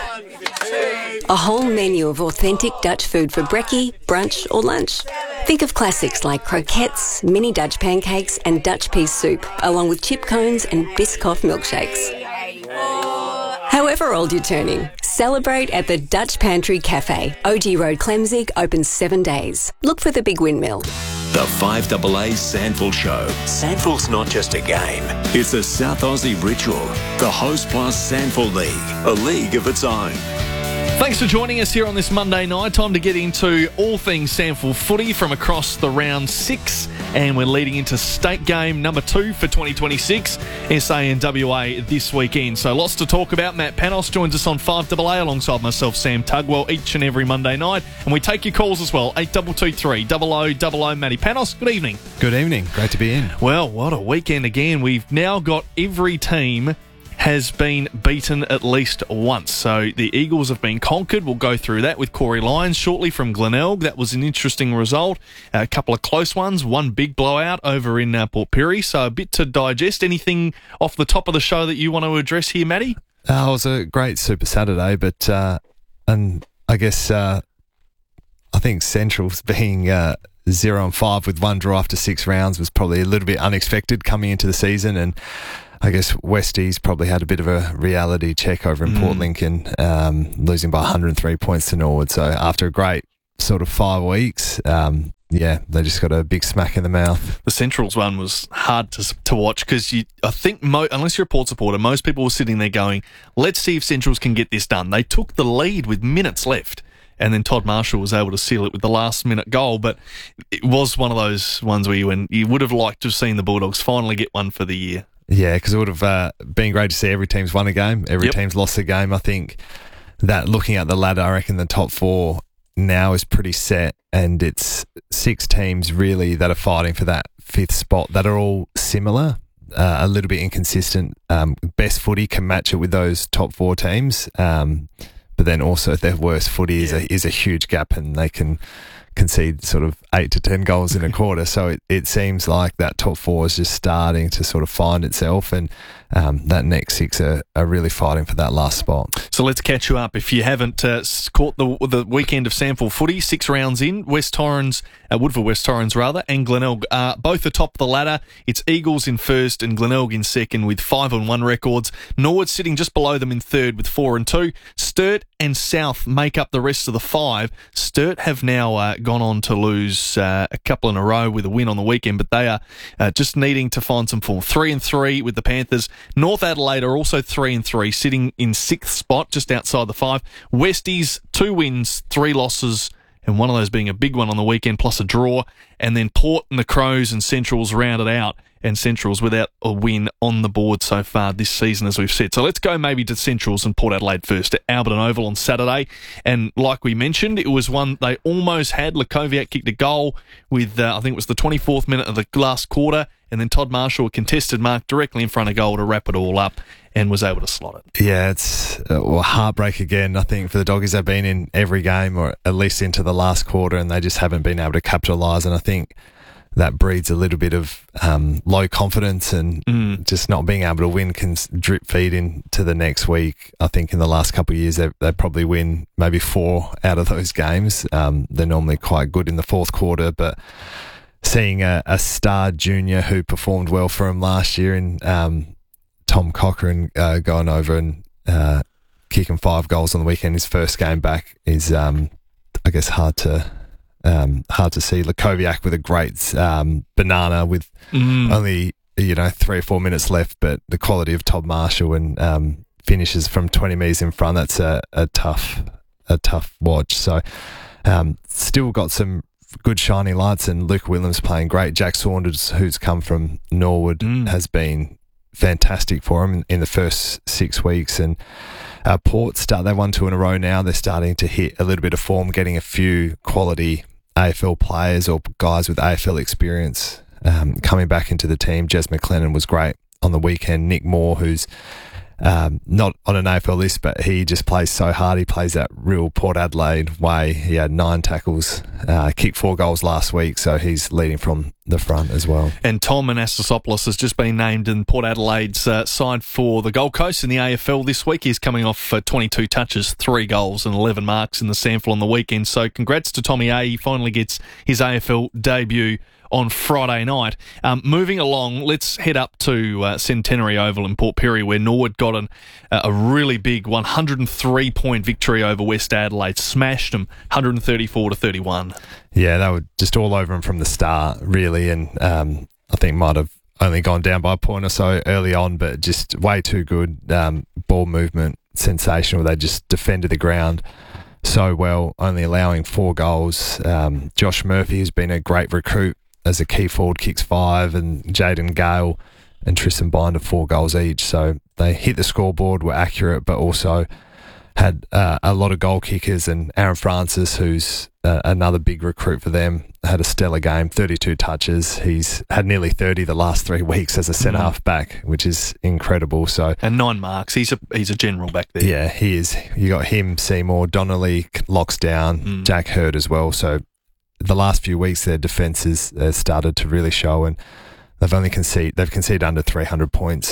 A whole menu of authentic Dutch food for brekkie, brunch or lunch. Think of classics like croquettes, mini Dutch pancakes and Dutch pea soup, along with chip cones and Biscoff milkshakes. However old you're turning, celebrate at the Dutch Pantry Cafe. O G Road, Clemzig, open seven days. Look for the Big Windmill. The five A A Sandful Show. Sandful's not just a game. It's a South Aussie ritual. The Host Plus Sandful League. A league of its own. Thanks for joining us here on this Monday night. Time to get into all things Sandful footy from across the round six. And we're leading into state game number two for twenty twenty-six, S A and W A this weekend. So lots to talk about. Matt Panos joins us on five A A alongside myself, Sam Tugwell, each and every Monday night. And we take your calls as well, eight two two three, double oh double oh. Matty Panos, good evening. Good evening. Great to be in. Well, what a weekend again. We've now got every team has been beaten at least once. So the Eagles have been conquered. We'll go through that with Corey Lyons shortly from Glenelg. That was an interesting result. A couple of close ones. One big blowout over in uh, Port Pirie. So a bit to digest. Anything off the top of the show that you want to address here, Matty? Uh, it was a great Super Saturday, but uh, and I guess uh, I think Central's being uh, zero and five with one draw after six rounds was probably a little bit unexpected coming into the season, and I guess Westies probably had a bit of a reality check over in Mm. Port Lincoln, um, losing by one hundred three points to Norwood. So after a great sort of five weeks, um, yeah, they just got a big smack in the mouth. The Centrals one was hard to to watch because you, I think, mo- unless you're a Port supporter, most people were sitting there going, let's see if Centrals can get this done. They took the lead with minutes left, and then Todd Marshall was able to seal it with the last minute goal. But it was one of those ones where you, when you would have liked to have seen the Bulldogs finally get one for the year. Yeah, because it would have uh, been great to see every team's won a game, every Yep. team's lost a game. I think that looking at the ladder, I reckon the top four now is pretty set, and it's six teams really that are fighting for that fifth spot that are all similar, uh, a little bit inconsistent. Um, best footy can match it with those top four teams, um, but then also their worst footy is a is a huge gap, and they can concede sort of eight to ten goals in a quarter. So it, it seems like that top four is just starting to sort of find itself, and um, that next six are, are really fighting for that last spot. So let's catch you up. If you haven't uh, s- caught the the weekend of Sample footy, six rounds in, West Torrens, uh, Woodville West Torrens rather, and Glenelg are both atop the ladder. It's Eagles in first and Glenelg in second with five and one records. Norwood sitting just below them in third with four and two. Sturt and South make up the rest of the five. Sturt have now uh, gone on to lose uh, a couple in a row with a win on the weekend, but they are uh, just needing to find some form. Three and three with the Panthers. North Adelaide are also three and three, sitting in sixth spot, just outside the five. Westies, two wins, three losses, and one of those being a big one on the weekend, plus a draw. And then Port and the Crows and Centrals rounded out, and Centrals without a win on the board so far this season, as we've said. So let's go maybe to Centrals and Port Adelaide first, at Alberton Oval on Saturday. And like we mentioned, it was one they almost had. Lakoviak kicked a goal with, uh, I think it was the twenty-fourth minute of the last quarter, and then Todd Marshall, a contested mark directly in front of goal to wrap it all up, and was able to slot it. Yeah, it's uh, well, heartbreak again, I think, for the Doggies. They've been in every game, or at least into the last quarter, and they just haven't been able to capitalise. And I think that breeds a little bit of um, low confidence, and Mm. just not being able to win can s- drip feed into the next week. I think in the last couple of years, they they probably win maybe four out of those games. Um, they're normally quite good in the fourth quarter, but seeing a, a star junior who performed well for him last year in um, Tom Cochrane uh, going over and uh, kicking five goals on the weekend, his first game back, is um, I guess hard to um, hard to see. Lakoviak with a great um, banana with Mm. only you know three or four minutes left, but the quality of Todd Marshall and um, finishes from twenty metres in front, that's a, a tough a tough watch. So um, still got some good shiny lights, and Luke Williams playing great. Jack Saunders, who's come from Norwood, Mm. has been fantastic for him in, in the first six weeks. And uh, Port start, they won two in a row now. They're starting to hit a little bit of form, getting a few quality A F L players or guys with A F L experience um, coming back into the team. Jez McLennan was great on the weekend. Nick Moore, who's Um, not on an A F L list, but he just plays so hard. He plays that real Port Adelaide way. He had nine tackles, uh, kicked four goals last week, so he's leading from the front as well. And Tom Anastasopoulos has just been named in Port Adelaide's uh, side for the Gold Coast in the A F L this week. He's coming off uh, twenty-two touches, three goals and eleven marks in the sample on the weekend. So congrats to Tommy A. He finally gets his A F L debut on Friday night. Um, moving along, let's head up to uh, Centenary Oval in Port Pirie, where Norwood got an, uh, a really big one hundred three point victory over West Adelaide. Smashed them one thirty-four to thirty-one. Yeah, they were just all over him from the start, really, and um, I think might have only gone down by a point or so early on, but just way too good. Um, ball movement, sensational. They just defended the ground so well, only allowing four goals. Um, Josh Murphy, who's been a great recruit as a key forward, kicks five, and Jaden Gale and Tristan Binder four goals each. So they hit the scoreboard, were accurate, but also had uh, a lot of goal kickers. And Aaron Francis, who's uh, another big recruit for them, had a stellar game, thirty-two touches. He's had nearly thirty the last three weeks as a centre Mm. half back, which is incredible. So And nine marks. He's a he's a general back there. yeah, he is. You got him, Seymour, Donnelly locks down, Mm. Jack Hurd as well. So the last few weeks, their defence has uh, started to really show, and they've only conceded they've conceded under three hundred points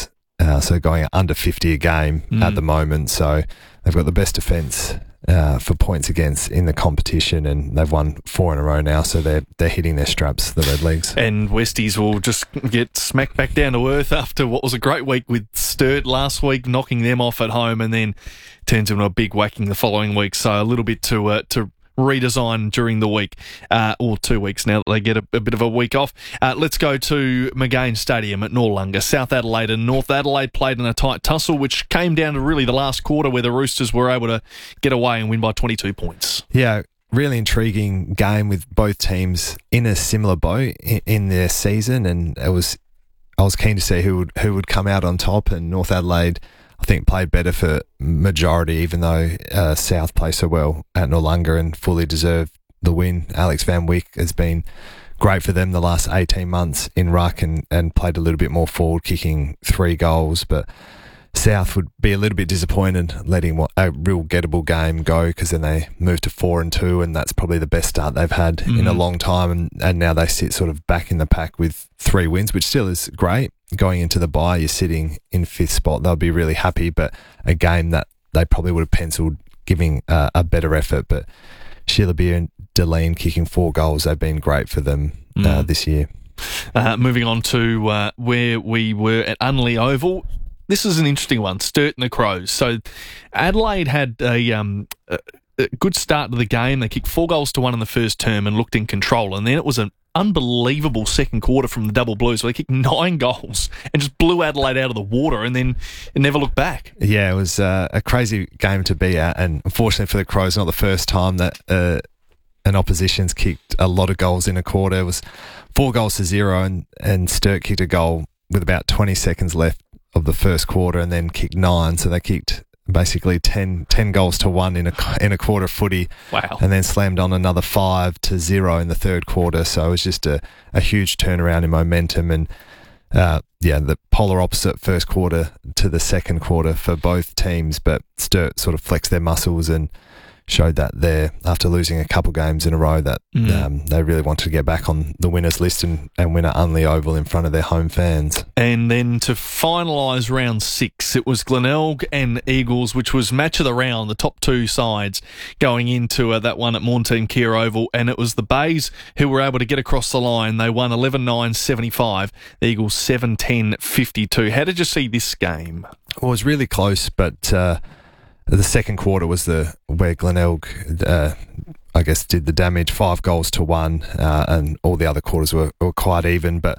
uh, so going under fifty a game Mm. at the moment. So they've got the best defence uh, for points against in the competition, and they've won four in a row now. So they're they're hitting their straps, the Red Leagues. And Westies will just get smacked back down to earth after what was a great week with Sturt last week, knocking them off at home, and then turns into a big whacking the following week. So a little bit to uh, to redesign during the week, uh, or two weeks now that they get a, a bit of a week off. Uh, let's go to McGain Stadium at Noarlunga. South Adelaide and North Adelaide played in a tight tussle, which came down to really the last quarter where the Roosters were able to get away and win by twenty-two points. Yeah, really intriguing game with both teams in a similar boat in, in their season, and it was I was keen to see who would who would come out on top. And North Adelaide, I think, played better for majority, even though uh, South played so well at Noarlunga and fully deserved the win. Alex Van Wyk has been great for them the last eighteen months in ruck and, and played a little bit more forward, kicking three goals. But South would be a little bit disappointed letting what, a real gettable game go, because then they moved to four and two, and that's probably the best start they've had mm-hmm. in a long time. And, and now they sit sort of back in the pack with three wins, which still is great. Going into the bye, you're sitting in fifth spot. They'll be really happy, but a game that they probably would have penciled giving uh, a better effort. But Sheila Beer and Deline kicking four goals, they've been great for them mm. uh, this year. Uh, moving on to uh, where we were at Unley Oval. This is an interesting one, Sturt and the Crows. So Adelaide had a, um, a, a good start to the game. They kicked four goals to one in the first term and looked in control. And then it was an unbelievable second quarter from the Double Blues, where they kicked nine goals and just blew Adelaide out of the water, and then it never looked back. Yeah, it was uh, a crazy game to be at, and unfortunately for the Crows, not the first time that uh, an opposition's kicked a lot of goals in a quarter. It was four goals to zero, and, and Sturt kicked a goal with about twenty seconds left of the first quarter and then kicked nine, so they kicked basically ten, ten goals to one in a in a quarter footy. Wow. And then slammed on another five to zero in the third quarter. So it was just a, a huge turnaround in momentum, and uh, yeah, the polar opposite first quarter to the second quarter for both teams. But Sturt sort of flexed their muscles and showed that there, after losing a couple games in a row, that Mm. um, they really wanted to get back on the winners list and, and win at Unley Oval in front of their home fans. And then to finalise round six, it was Glenelg and Eagles, which was match of the round, the top two sides going into uh, that one at Maughan Keir Oval. And it was the Bays who were able to get across the line. They won eleven nine seventy-five, the Eagles seven ten fifty-two. How did you see this game? Well, it was really close, but uh, the second quarter was the where Glenelg, uh, I guess, did the damage. Five goals to one, uh, and all the other quarters were, were quite even. But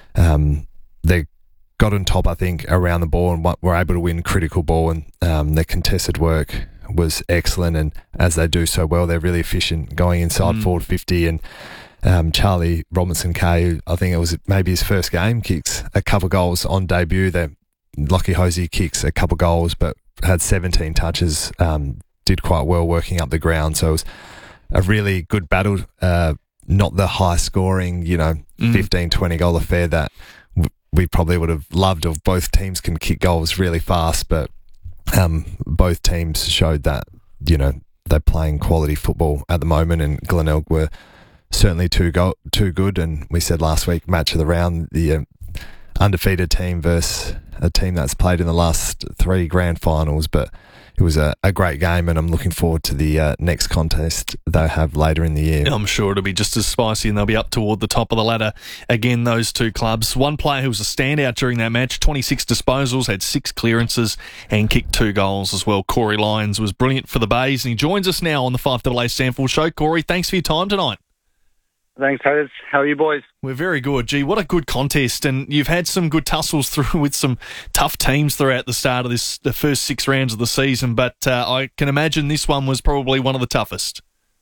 um, they got on top, I think, around the ball and were able to win critical ball. And um, their contested work was excellent. And as they do so well, they're really efficient going inside Mm. forward fifty. And um, Charlie Robinson-Kay, I think it was maybe his first game, kicks a couple goals on debut. They Lockie Hosey kicks a couple goals, but had seventeen touches, um, did quite well working up the ground. So it was a really good battle, uh, not the high scoring, you know, Mm. fifteen, twenty goal affair that w- we probably would have loved if both teams can kick goals really fast. But um, both teams showed that, you know, they're playing quality football at the moment, and Glenelg were certainly too, go- too good. And we said last week, match of the round, the um, undefeated team versus a team that's played in the last three grand finals. But it was a, a great game, and I'm looking forward to the uh, next contest they'll have later in the year. I'm sure it'll be just as spicy, and they'll be up toward the top of the ladder again, those two clubs. One player who was a standout during that match, twenty-six disposals, had six clearances and kicked two goals as well. Corey Lyons was brilliant for the Bays, and he joins us now on the five A A Sample Show. Corey, thanks for your time tonight. Thanks, Hayes. How are you boys? We're very good. Gee, what a good contest. And you've had some good tussles through with some tough teams throughout the start of this, the first six rounds of the season. But uh, I can imagine this one was probably one of the toughest.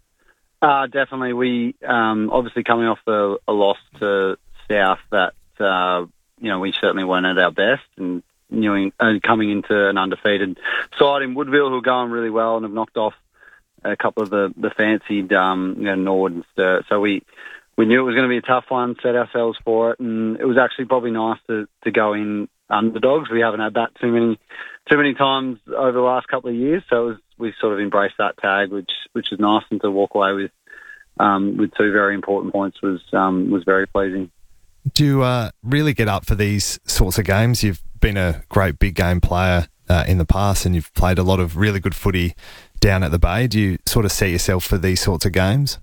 Uh, definitely. We, um, obviously coming off a, a loss to South that, uh, you know, we certainly weren't at our best, and knowing, uh, coming into an undefeated side in Woodville who are going really well and have knocked off a couple of the, the fancied, um, you know, Nord and Sturt. So we, we knew it was going to be a tough one, set ourselves for it, and it was actually probably nice to, to go in underdogs. We haven't had that too many too many times over the last couple of years, so it was, we sort of embraced that tag, which which is nice, and to walk away with um, with two very important points was um, was very pleasing. Do you uh, really get up for these sorts of games? You've been a great big game player uh, in the past, and you've played a lot of really good footy down at the Bay. Do you sort of set yourself for these sorts of games?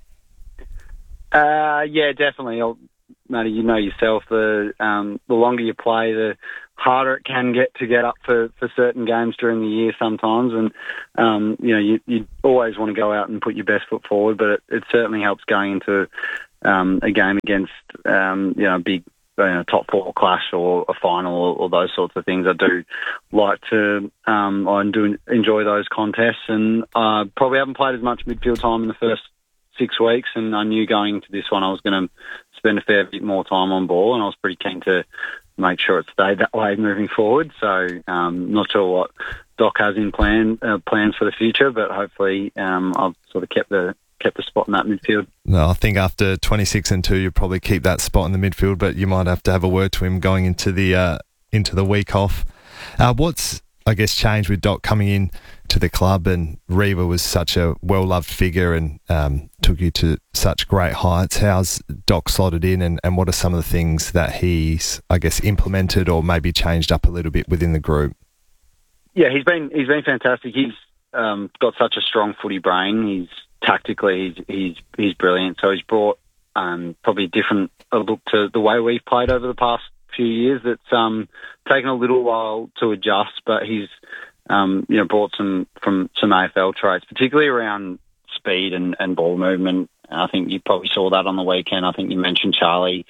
Uh, yeah, definitely. I'll, Matty, you know yourself, the um, the longer you play, the harder it can get to get up for, for certain games during the year sometimes. And, um, you know, you, you always want to go out and put your best foot forward, but it, it certainly helps going into um, a game against, um, you know, a big you know, top four clash or a final or, or those sorts of things. I do like to, um, I do enjoy those contests, and uh, probably haven't played as much midfield time in the first six weeks, and I knew going into this one I was going to spend a fair bit more time on ball, and I was pretty keen to make sure it stayed that way moving forward. So um, not sure what Doc has in plan uh, plans for the future, but hopefully um, I've sort of kept the kept the spot in that midfield. No, I think after twenty-six and two, you probably keep that spot in the midfield, but you might have to have a word to him going into the uh, into the week off. Uh, what's I guess changed with Doc coming in to the club, and Reva was such a well-loved figure and um, took you to such great heights. How's Doc slotted in, and, and what are some of the things that he's, I guess, implemented or maybe changed up a little bit within the group? Yeah, he's been he's been fantastic. He's um, got such a strong footy brain. He's tactically he's he's, he's brilliant. So he's brought um, probably a different look to the way we've played over the past few years. That's um, taken a little while to adjust, but he's um, you know brought some from some A F L traits, particularly around speed and, and ball movement. I think you probably saw that on the weekend. I think you mentioned Charlie,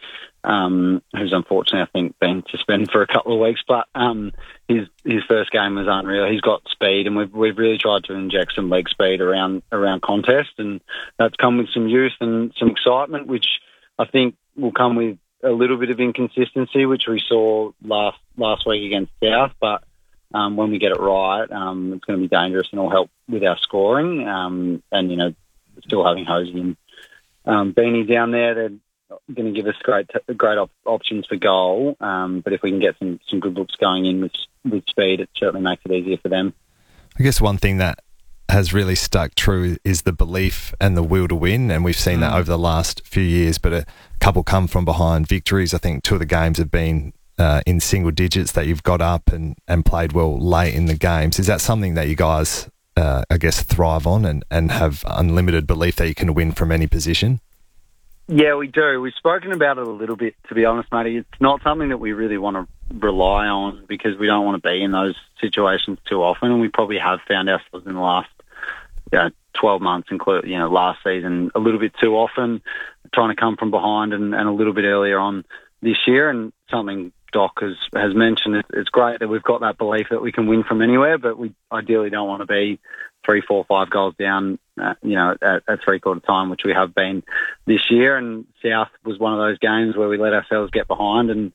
um, who's unfortunately I think been suspended for a couple of weeks, but um, his his first game was unreal. He's got speed, and we've we've really tried to inject some leg speed around around contest, and that's come with some youth and some excitement, which I think will come with a little bit of inconsistency, which we saw last last week against South. But um, when we get it right, um, it's going to be dangerous and will help with our scoring. Um, and you know, still having Hosey and um, Beanie down there, they're going to give us great great op- options for goal. Um, but if we can get some some good looks going in with with speed, it certainly makes it easier for them. I guess one thing that has really stuck true is the belief and the will to win, and we've seen mm. that over the last few years, but a couple come from behind victories. I think two of the games have been uh, in single digits that you've got up and, and played well late in the games. Is that something that you guys, uh, I guess, thrive on and, and have unlimited belief that you can win from any position? Yeah, we do. We've spoken about it a little bit, to be honest, matey. It's not something that we really want to rely on because we don't want to be in those situations too often, and we probably have found ourselves in the last you know, twelve months, including, you know, last season, a little bit too often, trying to come from behind and, and a little bit earlier on this year. And something Doc has, has mentioned, it, it's great that we've got that belief that we can win from anywhere, but we ideally don't want to be three, four, five goals down, uh, you know, at, at three-quarter time, which we have been this year. And South was one of those games where we let ourselves get behind and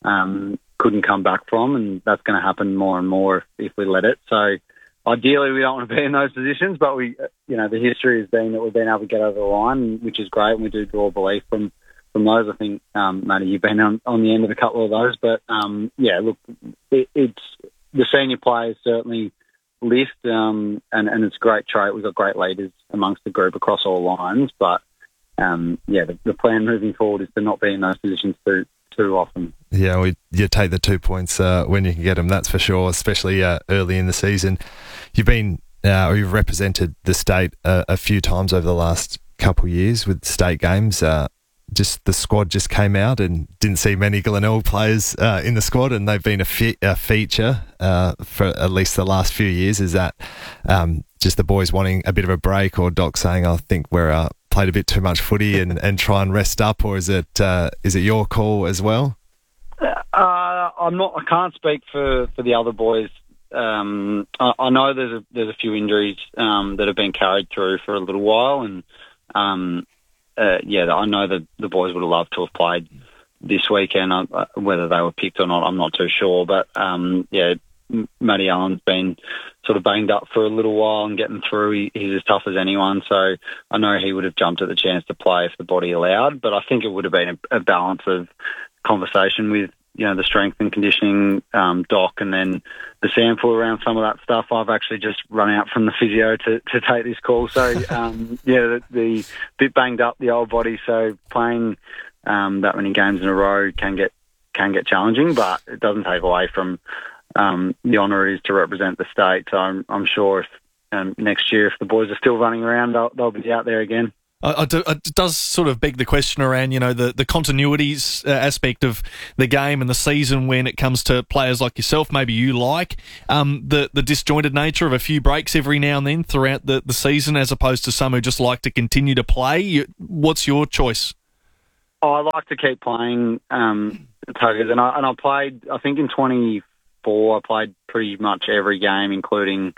um, couldn't come back from, and that's going to happen more and more if, if we let it. So ideally, we don't want to be in those positions, but we, you know, the history has been that we've been able to get over the line, which is great, and we do draw belief from, from those. I think, um, Matty, you've been on, on the end of a couple of those, but um, yeah, look, it, it's the senior players certainly lift, um, and, and it's a great trait. We've got great leaders amongst the group across all lines, but um, yeah, the, the plan moving forward is to not be in those positions too too often. Yeah, we, you take the two points uh, when you can get them, that's for sure, especially uh, early in the season. You've been, uh, or you've represented the state uh, a few times over the last couple of years with state games. Uh, just the squad just came out and didn't see many Glenelg players uh, in the squad, and they've been a, fe- a feature uh, for at least the last few years. Is that um, just the boys wanting a bit of a break, or Doc saying, I think we're uh, played a bit too much footy and, and try and rest up, or is it uh, is it your call as well? Uh, I'm not. I can't speak for, for the other boys. Um, I, I know there's a, there's a few injuries um, that have been carried through for a little while, and um, uh, yeah, I know that the boys would have loved to have played this weekend. Uh, whether they were picked or not, I'm not too sure. But um, yeah, Matty Allen's been sort of banged up for a little while and getting through. He, he's as tough as anyone, so I know he would have jumped at the chance to play if the body allowed. But I think it would have been a, a balance of conversation with, you know, the strength and conditioning um, doc, and then the sample around some of that stuff. I've actually just run out from the physio to, to take this call. So, um, yeah, the, the bit banged up, the old body. So playing um, that many games in a row can get can get challenging, but it doesn't take away from um, the honour it is to represent the state. So I'm, I'm sure if um, next year, if the boys are still running around, they'll, they'll be out there again. I, I do, it does sort of beg the question around, you know, the, the continuities uh, aspect of the game and the season when it comes to players like yourself, maybe you like, um, the, the disjointed nature of a few breaks every now and then throughout the, the season as opposed to some who just like to continue to play. You, what's your choice? Oh, I like to keep playing um, Tuggers, and I, and I played, I think in twenty-four, I played pretty much every game, including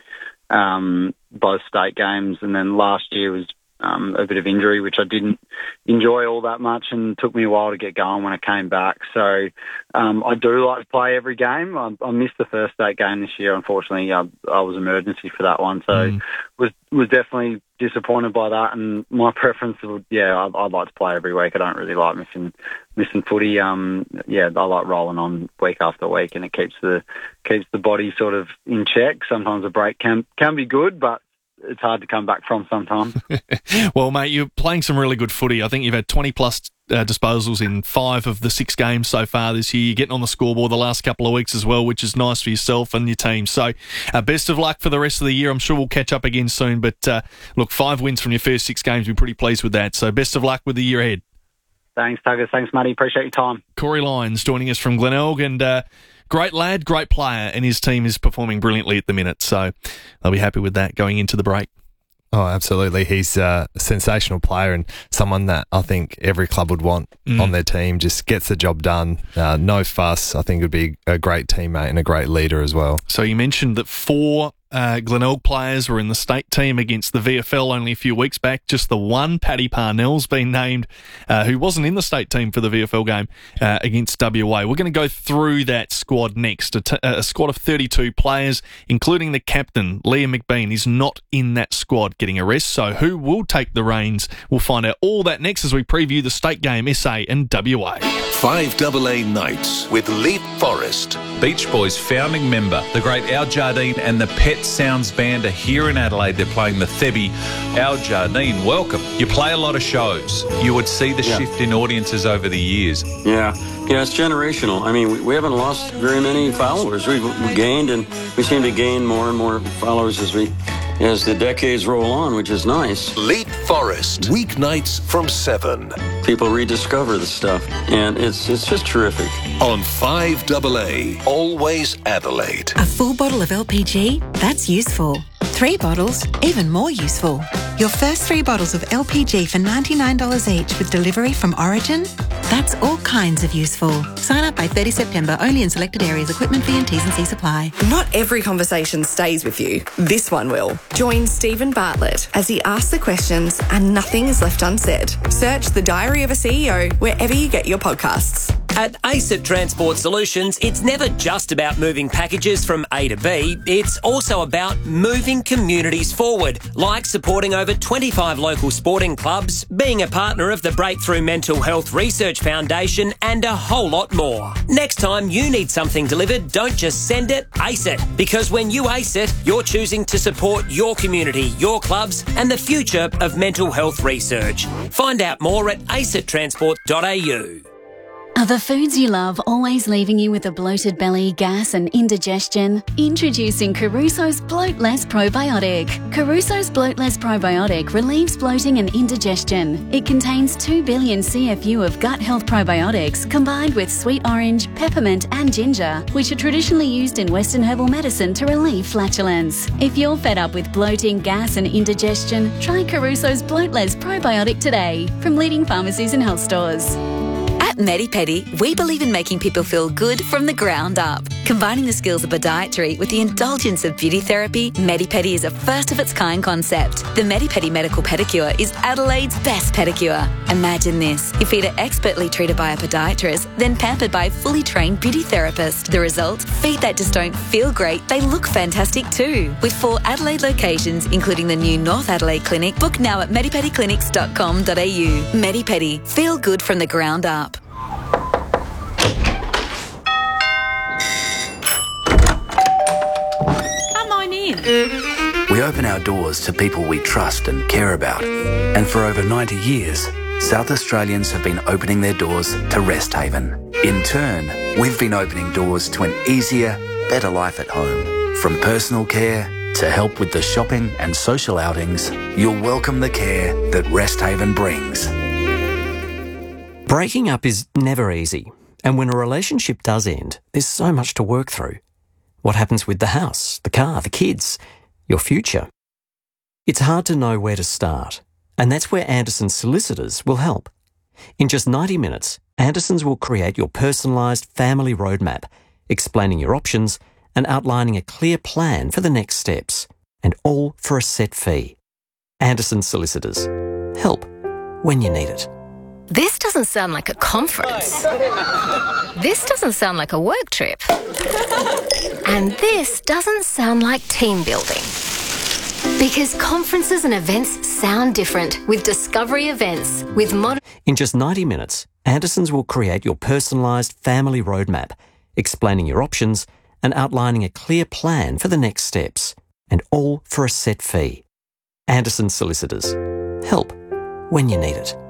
um, both state games, and then last year was Um, a bit of injury, which I didn't enjoy all that much, and took me a while to get going when I came back. So um, I do like to play every game. I, I missed the first state game this year, unfortunately. I, I was emergency for that one, so mm. was was definitely disappointed by that. And my preference would, yeah, I'd, I'd like to play every week. I don't really like missing missing footy. Um, yeah, I like rolling on week after week, and it keeps the keeps the body sort of in check. Sometimes a break can can be good, but it's hard to come back from sometimes. Well, mate, you're playing some really good footy. I think you've had twenty plus uh, disposals in five of the six games so far this year. You're getting on the scoreboard the last couple of weeks as well, which is nice for yourself and your team. So uh, best of luck for the rest of the year. I'm sure we'll catch up again soon. But uh, look, five wins from your first six games. We're pretty pleased with that. So best of luck with the year ahead. Thanks, Tuggers. Thanks, Matty. Appreciate your time. Corey Lyons joining us from Glenelg, and uh, great lad, great player, and his team is performing brilliantly at the minute. So they'll be happy with that going into the break. Oh, absolutely. He's uh, a sensational player and someone that I think every club would want mm. on their team. Just gets the job done. Uh, no fuss. I think would be a great teammate and a great leader as well. So you mentioned that four uh, Glenelg players were in the state team against the V F L only a few weeks back. Just the one, Paddy Parnell's been named, uh, who wasn't in the state team for the V F L game uh, against W A. We're going to go through that squad next. A, t- a squad of thirty-two players, including the captain, Liam McBean, is not in that squad getting a rest. So who will take the reins? We'll find out all that next as we preview the state game, S A and W A. five double A Nights with Leap Forest. Beach Boys founding member, the great Al Jardine and the Pet Sounds Band are here in Adelaide. They're playing the Thebby. Al Jardine, welcome. You play a lot of shows. You would see the yeah. shift in audiences over the years. Yeah, yeah, it's generational. I mean, we, we haven't lost very many followers. We've we gained, and we seem to gain more and more followers as we as the decades roll on, which is nice. Leap Forest, weeknights from seven. People rediscover the stuff, and it's it's just terrific. On five double A, always Adelaide. A full bottle of L P G? That's useful. Three bottles? Even more useful. Your first three bottles of L P G for ninety-nine dollars each with delivery from Origin? That's all kinds of useful. Sign up by thirtieth September, only in selected areas. Equipment fee and T's and C's apply. Not every conversation stays with you. This one will. Join Stephen Bartlett as he asks the questions and nothing is left unsaid. Search The Diary of a C E O wherever you get your podcasts. At ACET Transport Solutions, it's never just about moving packages from A to B. It's also about moving communities forward, like supporting over twenty-five local sporting clubs, being a partner of the Breakthrough Mental Health Research Foundation, and a whole lot more. Next time you need something delivered, don't just send it, ace it. Because when you ace it, you're choosing to support your community, your clubs, and the future of mental health research. Find out more at acet transport dot a u. Are the foods you love always leaving you with a bloated belly, gas and indigestion? Introducing Caruso's Bloat Less Probiotic. Caruso's Bloat Less Probiotic relieves bloating and indigestion. It contains two billion C F U of gut health probiotics combined with sweet orange, peppermint and ginger, which are traditionally used in Western herbal medicine to relieve flatulence. If you're fed up with bloating, gas and indigestion, try Caruso's Bloat Less Probiotic today from leading pharmacies and health stores. At MediPedi, we believe in making people feel good from the ground up. Combining the skills of podiatry with the indulgence of beauty therapy, MediPedi is a first-of-its-kind concept. The MediPedi Medical Pedicure is Adelaide's best pedicure. Imagine this. Your feet are expertly treated by a podiatrist, then pampered by a fully trained beauty therapist. The result? Feet that just don't feel great, they look fantastic too. With four Adelaide locations, including the new North Adelaide Clinic, book now at medipedi clinics dot com dot a u. MediPedi. Feel good from the ground up. We open our doors to people we trust and care about. And for over ninety years, South Australians have been opening their doors to Rest Haven. In turn, we've been opening doors to an easier, better life at home. From personal care to help with the shopping and social outings, you'll welcome the care that Resthaven brings. Breaking up is never easy, and when a relationship does end, there's so much to work through. What happens with the house, the car, the kids, your future? It's hard to know where to start, and that's where Anderson Solicitors will help. In just ninety minutes, Andersons will create your personalised family roadmap, explaining your options and outlining a clear plan for the next steps, and all for a set fee. Anderson Solicitors. Help when you need it. This doesn't sound like a conference. This doesn't sound like a work trip. And this doesn't sound like team building. Because conferences and events sound different with Discovery Events. With modern... In just ninety minutes, Andersons will create your personalised family roadmap, explaining your options and outlining a clear plan for the next steps, and all for a set fee. Anderson Solicitors. Help when you need it.